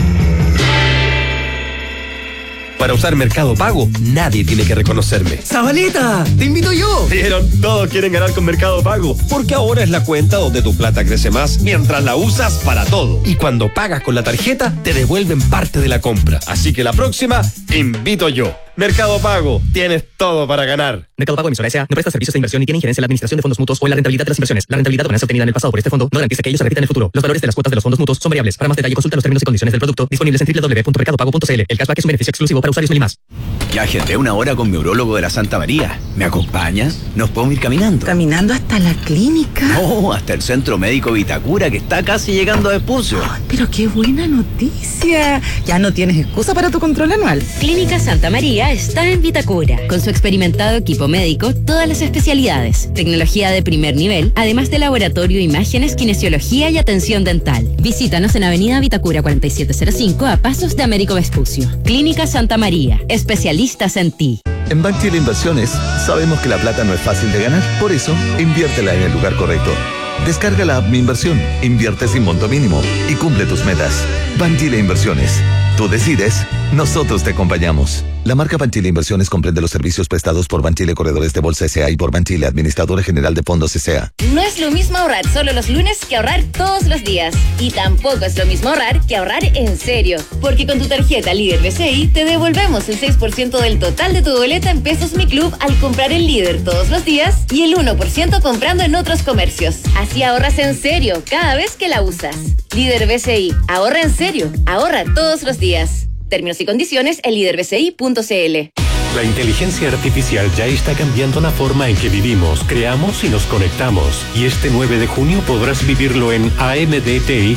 Para usar Mercado Pago, nadie tiene que reconocerme. ¡Zabaleta! ¡Te invito yo! ¿Vieron? Todos quieren ganar con Mercado Pago, porque ahora es la cuenta donde tu plata crece más mientras la usas para todo. Y cuando pagas con la tarjeta, te devuelven parte de la compra. Así que la próxima, invito yo. Mercado Pago, tienes todo para ganar. Mercado Pago, emisora S.A., no presta servicios de inversión ni tiene injerencia en la administración de fondos mutuos o en la rentabilidad de las inversiones. La rentabilidad o ganancia obtenida en el pasado por este fondo no garantiza que ello se repita en el futuro. Los valores de las cuotas de los fondos mutuos son variables. Para más detalle, consulta los términos y condiciones del producto disponibles en www.mercadopago.cl. El cashback es un beneficio exclusivo para usuarios Meli+. Ya agendé una hora con mi urólogo de la Santa María. ¿Me acompañas? ¿Nos podemos ir caminando? ¿Caminando hasta la clínica? No, hasta el Centro Médico Vitacura, que está casi llegando a Vespucio. Oh, pero qué buena noticia. Ya no tienes excusa para tu control anual. Clínica Santa María está en Vitacura. Con su experimentado equipo médico, todas las especialidades, tecnología de primer nivel, además de laboratorio, imágenes, kinesiología y atención dental. Visítanos en Avenida Vitacura 4705 a pasos de Américo Vespucio. Clínica Santa María, especialistas en ti. En Banchile Inversiones sabemos que la plata no es fácil de ganar, por eso inviértela en el lugar correcto. Descarga la app Mi Inversión, invierte sin monto mínimo y cumple tus metas. Banchile Inversiones. Tú decides, nosotros te acompañamos. La marca Banchile Inversiones comprende los servicios prestados por Banchile Corredores de Bolsa S.A. y por Banchile Administradora General de Fondos S.A. No es lo mismo ahorrar solo los lunes que ahorrar todos los días. Y tampoco es lo mismo ahorrar que ahorrar en serio. Porque con tu tarjeta Líder BCI te devolvemos el 6% del total de tu boleta en Pesos Mi Club al comprar en Líder todos los días y el 1% comprando en otros comercios. Así ahorras en serio cada vez que la usas. Líder BCI, ahorra en serio, ahorra todos los días. Términos y condiciones en liderbci.cl. La inteligencia artificial ya está cambiando la forma en que vivimos, creamos y nos conectamos. Y este 9 de junio podrás vivirlo en AMDTI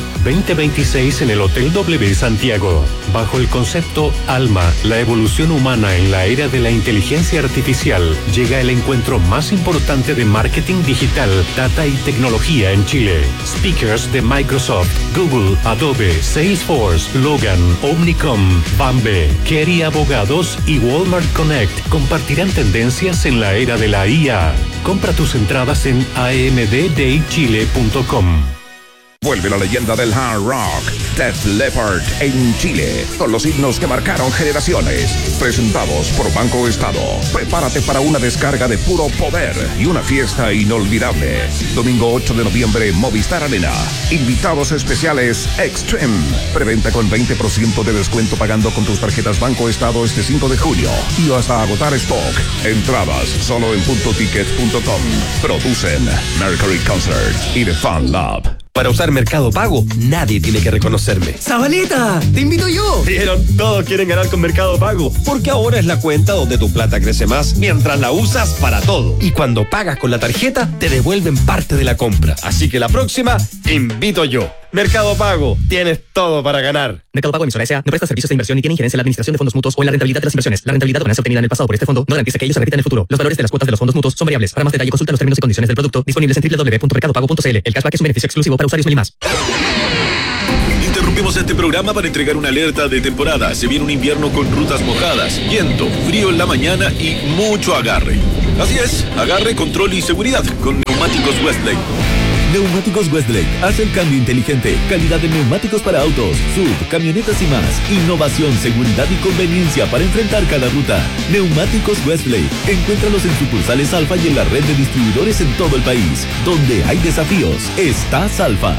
2026 en el Hotel W Santiago. Bajo el concepto Alma, la evolución humana en la era de la inteligencia artificial, llega el encuentro más importante de marketing digital, data y tecnología en Chile. Speakers de Microsoft, Google, Adobe, Salesforce, Logan, Omnicom, Bambe, Kerry Abogados y Walmart Connect compartirán tendencias en la era de la IA. Compra tus entradas en amddaychile.com. Vuelve la leyenda del hard rock, Def Leppard, en Chile, con los himnos que marcaron generaciones. Presentados por Banco Estado. Prepárate para una descarga de puro poder y una fiesta inolvidable. Domingo 8 de noviembre, Movistar Arena. Invitados especiales Extreme. Preventa con 20% de descuento pagando con tus tarjetas Banco Estado este 5 de junio. Y hasta agotar stock. Entradas solo en puntoticket.com. Producen Mercury Concert y The Fun Lab. Para usar Mercado Pago, nadie tiene que reconocerme. ¡Zabaleta! ¡Te invito yo! Vieron, todos quieren ganar con Mercado Pago, porque ahora es la cuenta donde tu plata crece más mientras la usas para todo. Y cuando pagas con la tarjeta, te devuelven parte de la compra. Así que la próxima, invito yo. Mercado Pago, tienes todo para ganar. Mercado Pago emisora S.A. no presta servicios de inversión ni tiene injerencia en la administración de fondos mutuos o en la rentabilidad de las inversiones. La rentabilidad o ganancia obtenida en el pasado por este fondo no garantiza que ellos se repita en el futuro. Los valores de las cuotas de los fondos mutuos son variables. Para más detalle, consulta los términos y condiciones del producto disponibles en www.mercadopago.cl. El cashback es un beneficio exclusivo para usuarios Meli+. Interrumpimos este programa para entregar una alerta de temporada. Se viene un invierno con rutas mojadas, viento, frío en la mañana y mucho agarre. Así es, agarre, control y seguridad con Neumáticos Westlake. Neumáticos Westlake hace el cambio inteligente, calidad de neumáticos para autos, SUV, camionetas y más, innovación, seguridad y conveniencia para enfrentar cada ruta. Neumáticos Westlake, encuéntralos en sucursales Alfa y en la red de distribuidores en todo el país. Donde hay desafíos, está Alfa.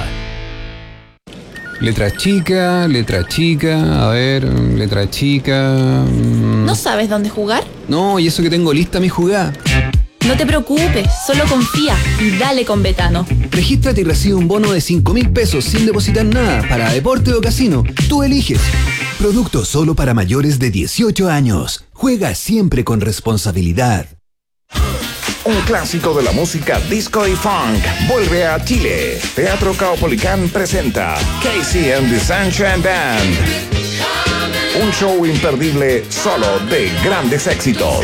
Letra chica, a ver, letra chica. ¿No sabes dónde jugar? No, y eso que tengo lista mi jugada. No te preocupes, solo confía y dale con Betano. Regístrate y recibe un bono de 5.000 pesos sin depositar nada para deporte o casino. Tú eliges. Producto solo para mayores de 18 años. Juega siempre con responsabilidad. Un clásico de la música disco y funk vuelve a Chile. Teatro Caupolicán presenta Casey and the Sunshine Band. Un show imperdible solo de grandes éxitos.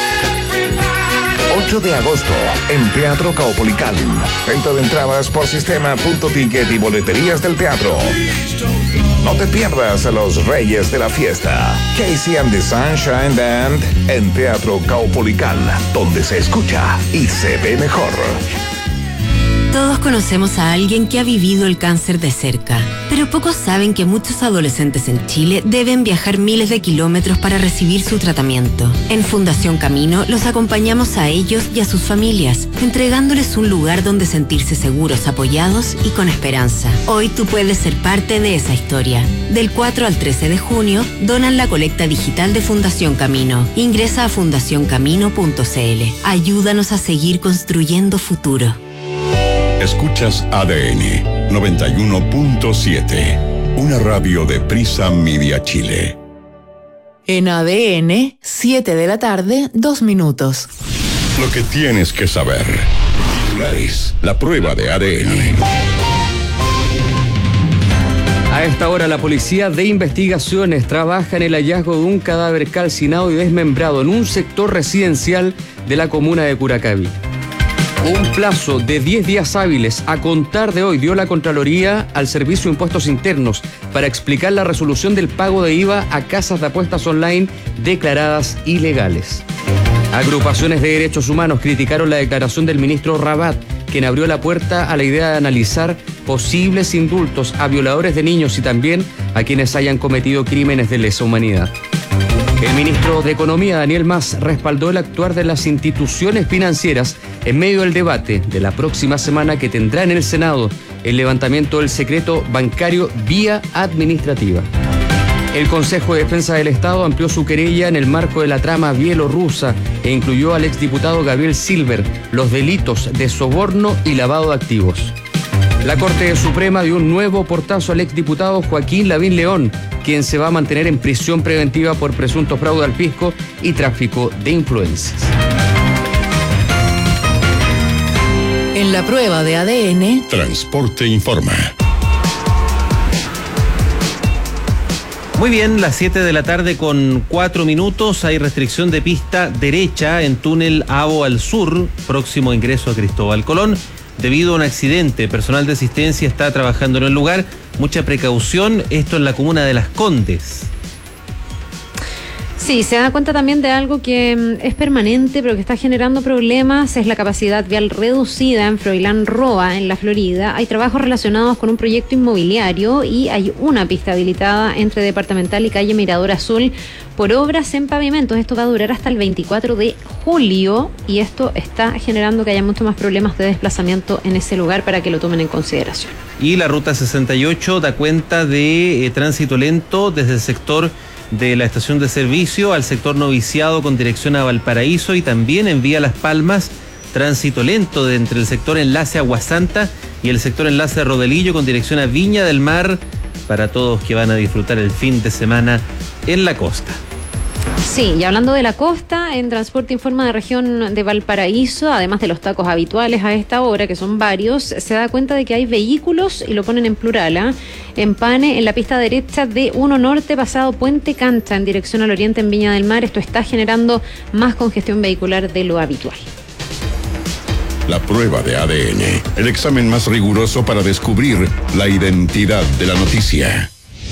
8 de agosto en Teatro Caupolicán. Venta de entradas por sistema.ticket y boleterías del teatro. No te pierdas a los reyes de la fiesta. Casey and the Sunshine Band en Teatro Caupolicán, donde se escucha y se ve mejor. Todos conocemos a alguien que ha vivido el cáncer de cerca, pero pocos saben que muchos adolescentes en Chile deben viajar miles de kilómetros para recibir su tratamiento. En Fundación Camino los acompañamos a ellos y a sus familias, entregándoles un lugar donde sentirse seguros, apoyados y con esperanza. Hoy tú puedes ser parte de esa historia. Del 4 al 13 de junio, donan la colecta digital de Fundación Camino. Ingresa a fundacioncamino.cl. Ayúdanos a seguir construyendo futuro. Escuchas ADN 91.7, una radio de Prisa Media Chile. En ADN, 7 de la tarde, 2 minutos. Lo que tienes que saber. La prueba de ADN. A esta hora, la Policía de Investigaciones trabaja en el hallazgo de un cadáver calcinado y desmembrado en un sector residencial de la comuna de Curacaví. Un plazo de 10 días hábiles a contar de hoy dio la Contraloría al Servicio de Impuestos Internos para explicar la resolución del pago de IVA a casas de apuestas online declaradas ilegales. Agrupaciones de derechos humanos criticaron la declaración del ministro Rabat, quien abrió la puerta a la idea de analizar posibles indultos a violadores de niños y también a quienes hayan cometido crímenes de lesa humanidad. El ministro de Economía, Daniel Mas, respaldó el actuar de las instituciones financieras en medio del debate de la próxima semana que tendrá en el Senado el levantamiento del secreto bancario vía administrativa. El Consejo de Defensa del Estado amplió su querella en el marco de la trama bielorrusa e incluyó al exdiputado Gabriel Silver, los delitos de soborno y lavado de activos. La Corte Suprema dio un nuevo portazo al exdiputado Joaquín Lavín León, quien se va a mantener en prisión preventiva por presunto fraude al fisco y tráfico de influencias. En la prueba de ADN, Transporte informa. Muy bien, las 7 de la tarde con 4 minutos. Hay restricción de pista derecha en túnel Avo al sur, próximo ingreso a Cristóbal Colón. Debido a un accidente, personal de asistencia está trabajando en el lugar. Mucha precaución, esto en la comuna de Las Condes. Sí, se da cuenta también de algo que es permanente, pero que está generando problemas, es la capacidad vial reducida en Froilán Roa, en la Florida. Hay trabajos relacionados con un proyecto inmobiliario y hay una pista habilitada entre Departamental y calle Mirador Azul por obras en pavimentos. Esto va a durar hasta el 24 de julio y esto está generando que haya muchos más problemas de desplazamiento en ese lugar para que lo tomen en consideración. Y la ruta 68 da cuenta de tránsito lento desde el sector de la estación de servicio al sector Noviciado con dirección a Valparaíso y también en vía Las Palmas, tránsito lento de entre el sector enlace a Aguasanta y el sector enlace a Rodelillo con dirección a Viña del Mar para todos que van a disfrutar el fin de semana en la costa. Sí, y hablando de la costa, en Transporte informa de región de Valparaíso, además de los tacos habituales a esta hora, que son varios, se da cuenta de que hay vehículos, y lo ponen en plural, en Pane, en la pista derecha de 1 Norte, pasado Puente Cancha, en dirección al oriente en Viña del Mar. Esto está generando más congestión vehicular de lo habitual. La prueba de ADN, el examen más riguroso para descubrir la identidad de la noticia.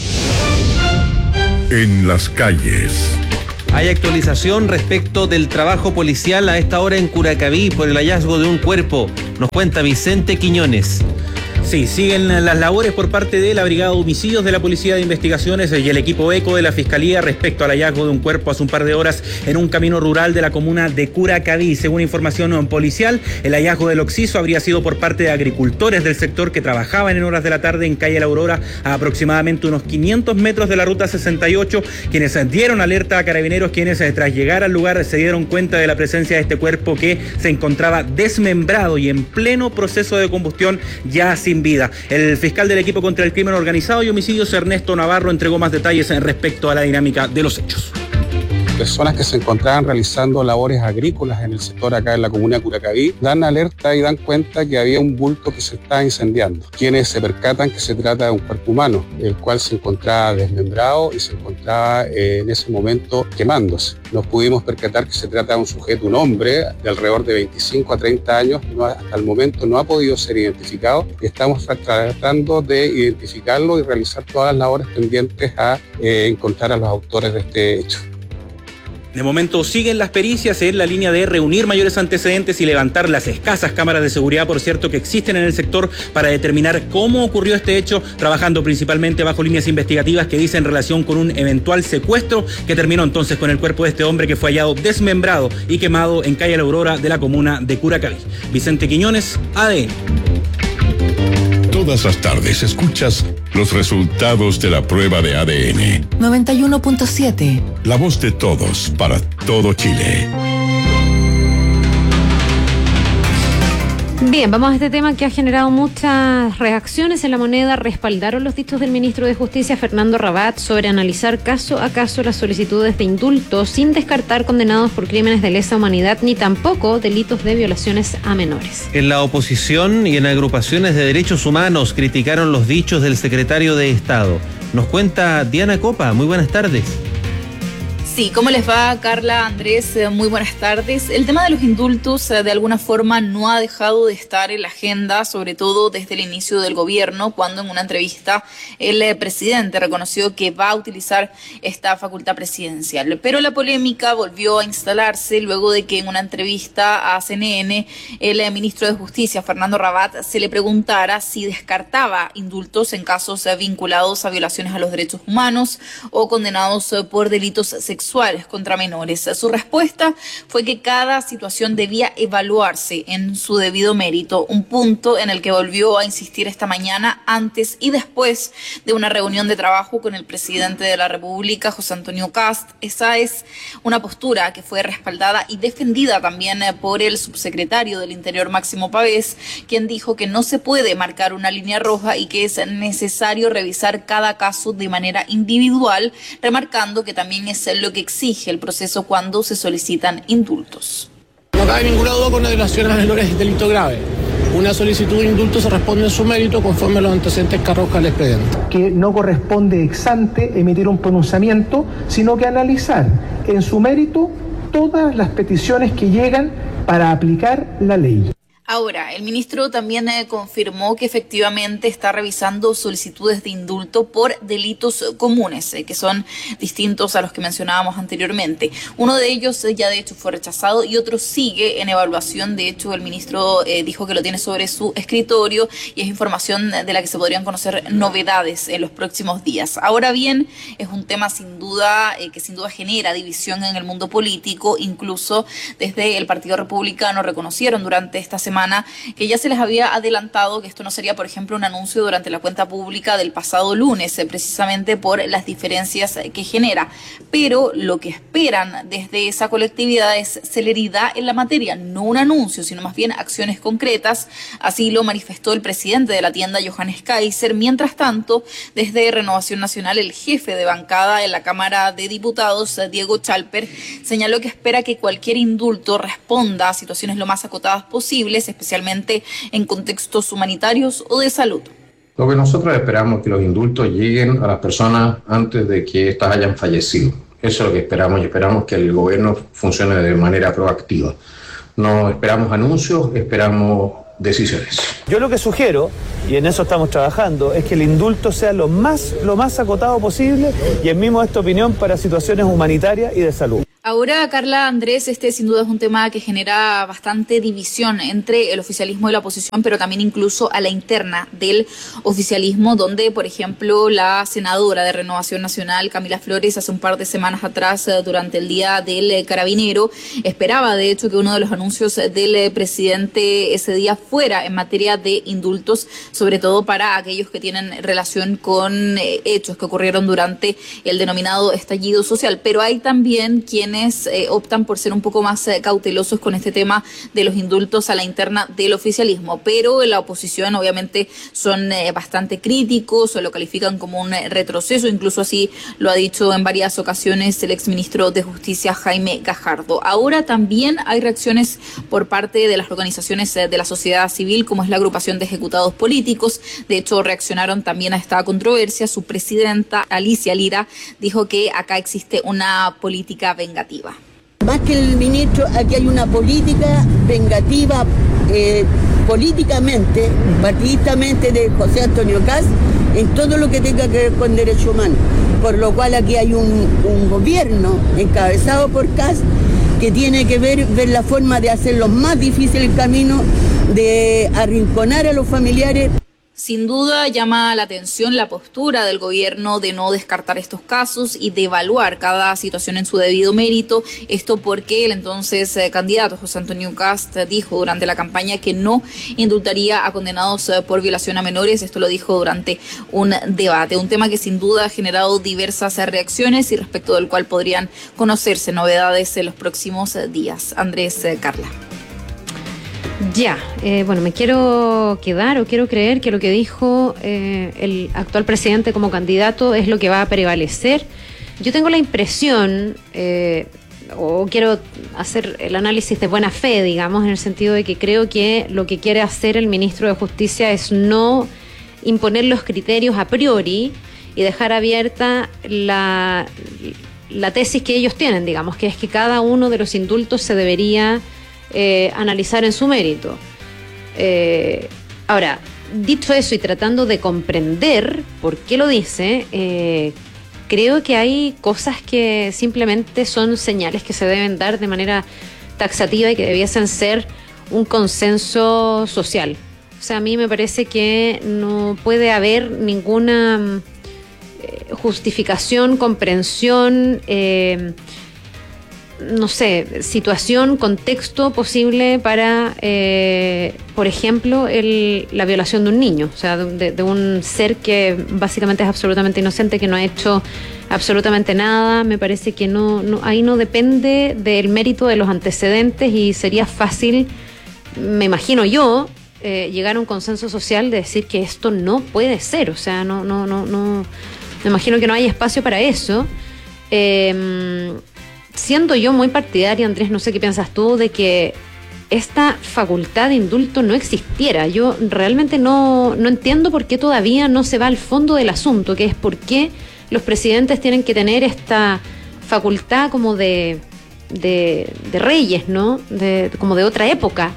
En las calles. Hay actualización respecto del trabajo policial a esta hora en Curacaví por el hallazgo de un cuerpo. Nos cuenta Vicente Quiñones. Sí, siguen las labores por parte de la Brigada de Homicidios de la Policía de Investigaciones y el equipo ECO de la Fiscalía respecto al hallazgo de un cuerpo hace un par de horas en un camino rural de la comuna de Curacaví. Según información policial, el hallazgo del occiso habría sido por parte de agricultores del sector que trabajaban en horas de la tarde en calle La Aurora, a aproximadamente unos 500 metros de la ruta 68, quienes dieron alerta a carabineros, quienes tras llegar al lugar se dieron cuenta de la presencia de este cuerpo que se encontraba desmembrado y en pleno proceso de combustión, ya sin vida. El fiscal del equipo contra el crimen organizado y homicidios, Ernesto Navarro, entregó más detalles respecto a la dinámica de los hechos. Personas que se encontraban realizando labores agrícolas en el sector acá en la comuna de Curacaví dan alerta y dan cuenta que había un bulto que se estaba incendiando. Quienes se percatan que se trata de un cuerpo humano, el cual se encontraba desmembrado y se encontraba en ese momento quemándose. Nos pudimos percatar que se trata de un sujeto, un hombre de alrededor de 25 a 30 años, hasta el momento no ha podido ser identificado y estamos tratando de identificarlo y realizar todas las labores pendientes a encontrar a los autores de este hecho. De momento siguen las pericias en la línea de reunir mayores antecedentes y levantar las escasas cámaras de seguridad, por cierto, que existen en el sector para determinar cómo ocurrió este hecho, trabajando principalmente bajo líneas investigativas que dicen relación con un eventual secuestro que terminó entonces con el cuerpo de este hombre que fue hallado desmembrado y quemado en calle La Aurora de la comuna de Curacaví. Vicente Quiñones, ADN. Todas las tardes escuchas los resultados de la prueba de ADN. 91.7. La voz de todos para todo Chile. Bien, vamos a este tema que ha generado muchas reacciones en La Moneda. Respaldaron los dichos del ministro de Justicia, Fernando Rabat, sobre analizar caso a caso las solicitudes de indulto sin descartar condenados por crímenes de lesa humanidad ni tampoco delitos de violaciones a menores. En la oposición y en agrupaciones de derechos humanos criticaron los dichos del secretario de Estado. Nos cuenta Diana Copa. Muy buenas tardes. Sí, ¿cómo les va, Carla, Andrés? Muy buenas tardes. El tema de los indultos de alguna forma no ha dejado de estar en la agenda, sobre todo desde el inicio del gobierno, cuando en una entrevista el presidente reconoció que va a utilizar esta facultad presidencial. Pero la polémica volvió a instalarse luego de que en una entrevista a CNN el ministro de Justicia, Fernando Rabat, se le preguntara si descartaba indultos en casos vinculados a violaciones a los derechos humanos o condenados por delitos sexuales contra menores. Su respuesta fue que cada situación debía evaluarse en su debido mérito, un punto en el que volvió a insistir esta mañana antes y después de una reunión de trabajo con el presidente de la República, José Antonio Kast. Esa es una postura que fue respaldada y defendida también por el subsecretario del Interior, Máximo Pavés, quien dijo que no se puede marcar una línea roja y que es necesario revisar cada caso de manera individual, remarcando que también es lo que exige el proceso cuando se solicitan indultos. No cabe ninguna duda con la violación a menores es delito grave. Una solicitud de indulto se responde en su mérito conforme a los antecedentes que arroja el expediente. Que no corresponde ex ante emitir un pronunciamiento, sino que analizar en su mérito todas las peticiones que llegan para aplicar la ley. Ahora, el ministro también confirmó que efectivamente está revisando solicitudes de indulto por delitos comunes, que son distintos a los que mencionábamos anteriormente. Uno de ellos ya de hecho fue rechazado y otro sigue en evaluación. De hecho, el ministro dijo que lo tiene sobre su escritorio y es información de la que se podrían conocer novedades en los próximos días. Ahora bien, es un tema sin duda que sin duda genera división en el mundo político. Incluso desde el Partido Republicano reconocieron durante esta semana que ya se les había adelantado que esto no sería, por ejemplo, un anuncio durante la cuenta pública del pasado lunes, precisamente por las diferencias que genera. Pero lo que esperan desde esa colectividad es celeridad en la materia, no un anuncio, sino más bien acciones concretas. Así lo manifestó el presidente de la tienda, Johannes Kaiser. Mientras tanto, desde Renovación Nacional, el jefe de bancada en la Cámara de Diputados, Diego Chalper, señaló que espera que cualquier indulto responda a situaciones lo más acotadas posibles, especialmente en contextos humanitarios o de salud. Lo que nosotros esperamos es que los indultos lleguen a las personas antes de que éstas hayan fallecido. Eso es lo que esperamos, y esperamos que el gobierno funcione de manera proactiva. No esperamos anuncios, esperamos decisiones. Yo lo que sugiero, y en eso estamos trabajando, es que el indulto sea lo más acotado posible y en mi modesta opinión para situaciones humanitarias y de salud. Ahora, Carla, Andrés, este sin duda es un tema que genera bastante división entre el oficialismo y la oposición, pero también incluso a la interna del oficialismo, donde, por ejemplo, la senadora de Renovación Nacional, Camila Flores, hace un par de semanas atrás, durante el Día del Carabinero, esperaba, de hecho, que uno de los anuncios del presidente ese día fuera en materia de indultos, sobre todo para aquellos que tienen relación con hechos que ocurrieron durante el denominado estallido social. Pero hay también quienes optan por ser un poco más cautelosos con este tema de los indultos a la interna del oficialismo, pero en la oposición obviamente son bastante críticos o lo califican como un retroceso. Incluso así lo ha dicho en varias ocasiones el exministro de Justicia, Jaime Gajardo. Ahora también hay reacciones por parte de las organizaciones de la sociedad civil, como es la agrupación de ejecutados políticos. De hecho, reaccionaron también a esta controversia. Su presidenta, Alicia Lira, dijo que acá existe una política vengativa. Más que el ministro, aquí hay una política vengativa políticamente, partidistamente de José Antonio Kast en todo lo que tenga que ver con derechos humanos. Por lo cual aquí hay un gobierno encabezado por Kast que tiene que ver la forma de hacer lo más difícil el camino, de arrinconar a los familiares. Sin duda llama la atención la postura del gobierno de no descartar estos casos y de evaluar cada situación en su debido mérito. Esto porque el entonces candidato José Antonio Kast dijo durante la campaña que no indultaría a condenados por violación a menores. Esto lo dijo durante un debate, un tema que sin duda ha generado diversas reacciones y respecto del cual podrían conocerse novedades en los próximos días. Andrés, Carla. Ya, bueno, me quiero creer que lo que dijo el actual presidente como candidato es lo que va a prevalecer. Yo tengo la impresión, o quiero hacer el análisis de buena fe, digamos, en el sentido de que creo que lo que quiere hacer el ministro de Justicia es no imponer los criterios a priori y dejar abierta la tesis que ellos tienen, digamos, que es que cada uno de los indultos se debería analizar en su mérito. Ahora, dicho eso y tratando de comprender por qué lo dice, creo que hay cosas que simplemente son señales que se deben dar de manera taxativa y que debiesen ser un consenso social. O sea, a mí me parece que no puede haber ninguna justificación, comprensión, no sé, situación, contexto posible para, por ejemplo, la violación de un niño, o sea, de un ser que básicamente es absolutamente inocente, que no ha hecho absolutamente nada. Me parece que ahí no depende del mérito de los antecedentes y sería fácil, me imagino yo, llegar a un consenso social de decir que esto no puede ser. O sea, no, me imagino que no hay espacio para eso. Siendo yo muy partidaria, Andrés, no sé qué piensas tú, de que esta facultad de indulto no existiera. Yo realmente no entiendo por qué todavía no se va al fondo del asunto, que es por qué los presidentes tienen que tener esta facultad como de reyes, ¿no? Como de otra época,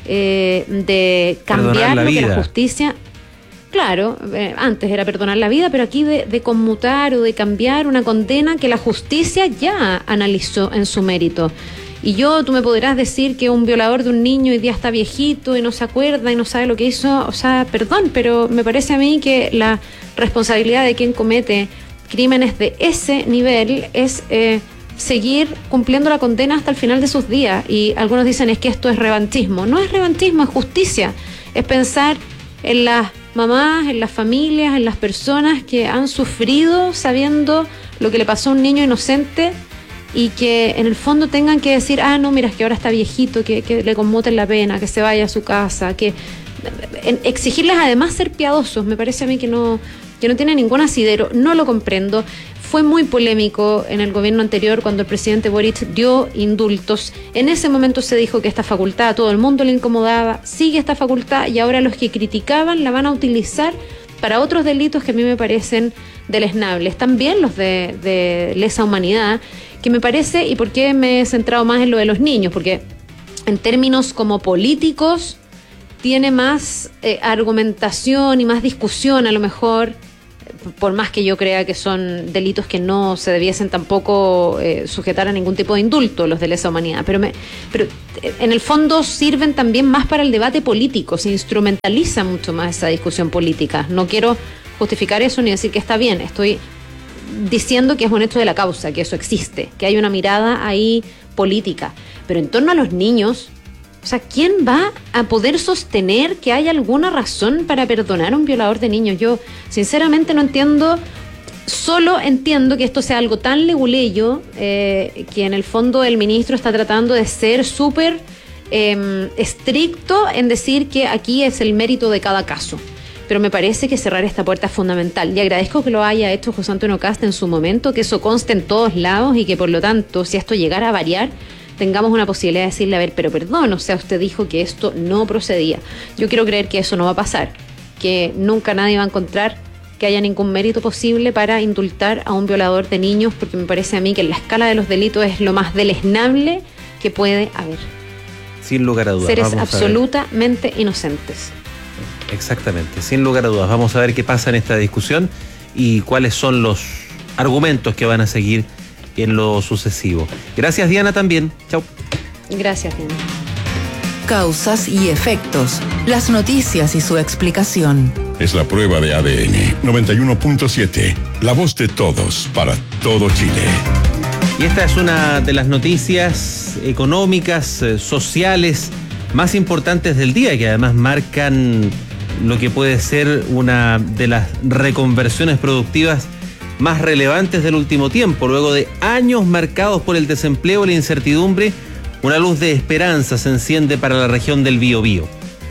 de cambiar lo que la justicia... Claro, antes era perdonar la vida, pero aquí de conmutar o de cambiar una condena que la justicia ya analizó en su mérito. Y tú me podrás decir que un violador de un niño hoy día está viejito y no se acuerda y no sabe lo que hizo, o sea, perdón, pero me parece a mí que la responsabilidad de quien comete crímenes de ese nivel es seguir cumpliendo la condena hasta el final de sus días. Y algunos dicen es que esto es revanchismo. No es revanchismo, es justicia. Es pensar en las mamás, en las familias, en las personas que han sufrido sabiendo lo que le pasó a un niño inocente y que en el fondo tengan que decir, no, mira, es que ahora está viejito, que le conmuten la pena, que se vaya a su casa, que exigirles además ser piadosos, me parece a mí que no tiene ningún asidero, no lo comprendo. Fue muy polémico en el gobierno anterior cuando el presidente Boric dio indultos. En ese momento se dijo que esta facultad a todo el mundo le incomodaba, sigue esta facultad y ahora los que criticaban la van a utilizar para otros delitos que a mí me parecen deleznables. También los de lesa humanidad, que me parece, y por qué me he centrado más en lo de los niños, porque en términos como políticos tiene más argumentación y más discusión a lo mejor, por más que yo crea que son delitos que no se debiesen tampoco sujetar a ningún tipo de indulto, los de lesa humanidad, pero en el fondo sirven también más para el debate político, se instrumentaliza mucho más esa discusión política. No quiero justificar eso ni decir que está bien, estoy diciendo que es un hecho de la causa, que eso existe, que hay una mirada ahí política, pero en torno a los niños, o sea, ¿quién va a poder sostener que hay alguna razón para perdonar a un violador de niños? Yo sinceramente no entiendo, solo entiendo que esto sea algo tan leguleyo que en el fondo el ministro está tratando de ser súper estricto en decir que aquí es el mérito de cada caso. Pero me parece que cerrar esta puerta es fundamental. Y agradezco que lo haya hecho José Antonio Cast en su momento, que eso conste en todos lados y que por lo tanto, si esto llegara a variar, tengamos una posibilidad de decirle, a ver, pero perdón, o sea, usted dijo que esto no procedía. Yo quiero creer que eso no va a pasar, que nunca nadie va a encontrar que haya ningún mérito posible para indultar a un violador de niños, porque me parece a mí que en la escala de los delitos es lo más deleznable que puede haber. Sin lugar a dudas. Seres absolutamente inocentes. Exactamente, sin lugar a dudas. Vamos a ver qué pasa en esta discusión y cuáles son los argumentos que van a seguir en lo sucesivo. Gracias, Diana, también. Chau. Gracias, Diana. Causas y efectos. Las noticias y su explicación. Es la prueba de ADN 91.7. La voz de todos para todo Chile. Y esta es una de las noticias económicas, sociales más importantes del día, que además marcan lo que puede ser una de las reconversiones productivas más relevantes del último tiempo. Luego de años marcados por el desempleo y la incertidumbre, una luz de esperanza se enciende para la región del Biobío.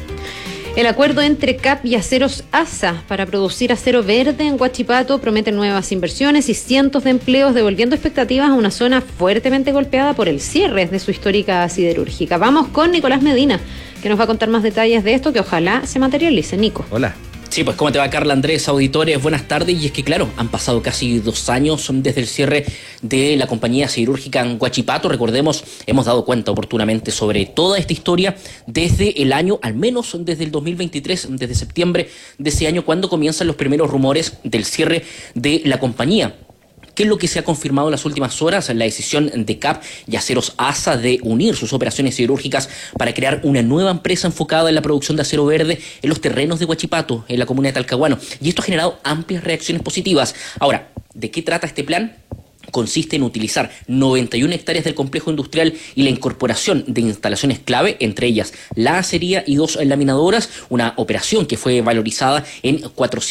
El acuerdo entre CAP y Aceros ASA para producir acero verde en Huachipato promete nuevas inversiones y cientos de empleos, devolviendo expectativas a una zona fuertemente golpeada por el cierre de su histórica siderúrgica. Vamos con Nicolás Medina, que nos va a contar más detalles de esto, que ojalá se materialice. Nico. Hola. Sí, pues ¿cómo te va, Carla, Andrés, auditores? Buenas tardes. Y es que claro, han pasado casi 2 años desde el cierre de la compañía siderúrgica en Huachipato. Recordemos, hemos dado cuenta oportunamente sobre toda esta historia desde el año, al menos desde el 2023, desde septiembre de ese año, cuando comienzan los primeros rumores del cierre de la compañía. ¿Qué es lo que se ha confirmado en las últimas horas? La decisión de CAP y Aceros ASA de unir sus operaciones siderúrgicas para crear una nueva empresa enfocada en la producción de acero verde en los terrenos de Huachipato, en la comuna de Talcahuano. Y esto ha generado amplias reacciones positivas. Ahora, ¿de qué trata este plan? Consiste en utilizar 91 hectáreas del complejo industrial y la incorporación de instalaciones clave, entre ellas la acería y 2 laminadoras, una operación que fue valorizada en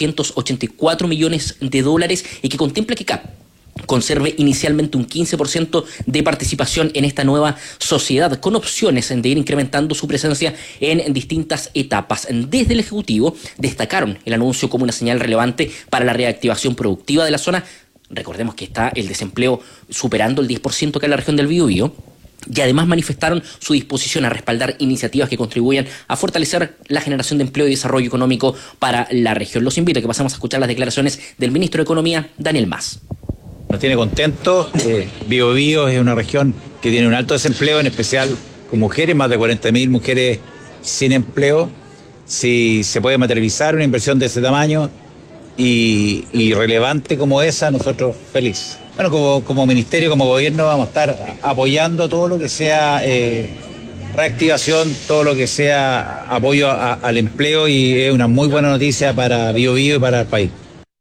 $484 millones y que contempla que CAP conserve inicialmente un 15% de participación en esta nueva sociedad, con opciones de ir incrementando su presencia en distintas etapas. Desde el Ejecutivo destacaron el anuncio como una señal relevante para la reactivación productiva de la zona. Recordemos que está el desempleo superando el 10% acá en la región del Biobío. Y además manifestaron su disposición a respaldar iniciativas que contribuyan a fortalecer la generación de empleo y desarrollo económico para la región. Los invito a que pasemos a escuchar las declaraciones del ministro de Economía, Daniel Mas. Nos tiene contentos. Biobío es una región que tiene un alto desempleo, en especial con mujeres, más de 40.000 mujeres sin empleo, si se puede materializar una inversión de ese tamaño y relevante como esa, nosotros felices. Bueno, como ministerio, como gobierno, vamos a estar apoyando todo lo que sea reactivación, todo lo que sea apoyo al empleo, y es una muy buena noticia para Biobío y para el país.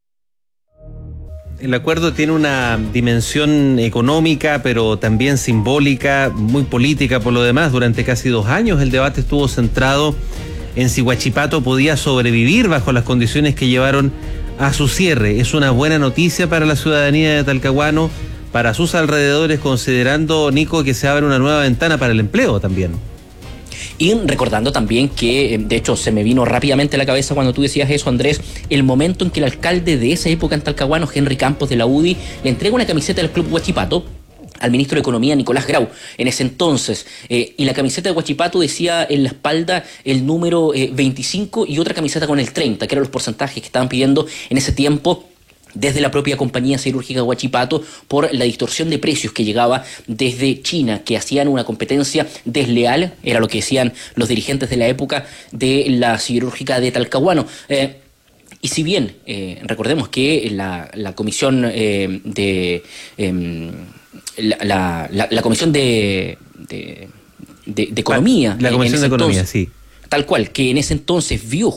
El acuerdo tiene una dimensión económica, pero también simbólica, muy política por lo demás. Durante casi 2 años el debate estuvo centrado en si Huachipato podía sobrevivir bajo las condiciones que llevaron a su cierre. Es una buena noticia para la ciudadanía de Talcahuano, para sus alrededores, considerando, Nico, que se abre una nueva ventana para el empleo también. Y recordando también que, de hecho, se me vino rápidamente a la cabeza cuando tú decías eso, Andrés, el momento en que el alcalde de esa época en Talcahuano, Henry Campos de la UDI, le entrega una camiseta del Club Huachipato al ministro de Economía, Nicolás Grau, en ese entonces, y la camiseta de Huachipato decía en la espalda el número 25 y otra camiseta con el 30, que eran los porcentajes que estaban pidiendo en ese tiempo desde la propia compañía siderúrgica Huachipato por la distorsión de precios que llegaba desde China, que hacían una competencia desleal, era lo que decían los dirigentes de la época de la siderúrgica de Talcahuano. Y si bien recordemos que la comisión la comisión de economía, la comisión de economía, sí, tal cual, que en ese entonces vio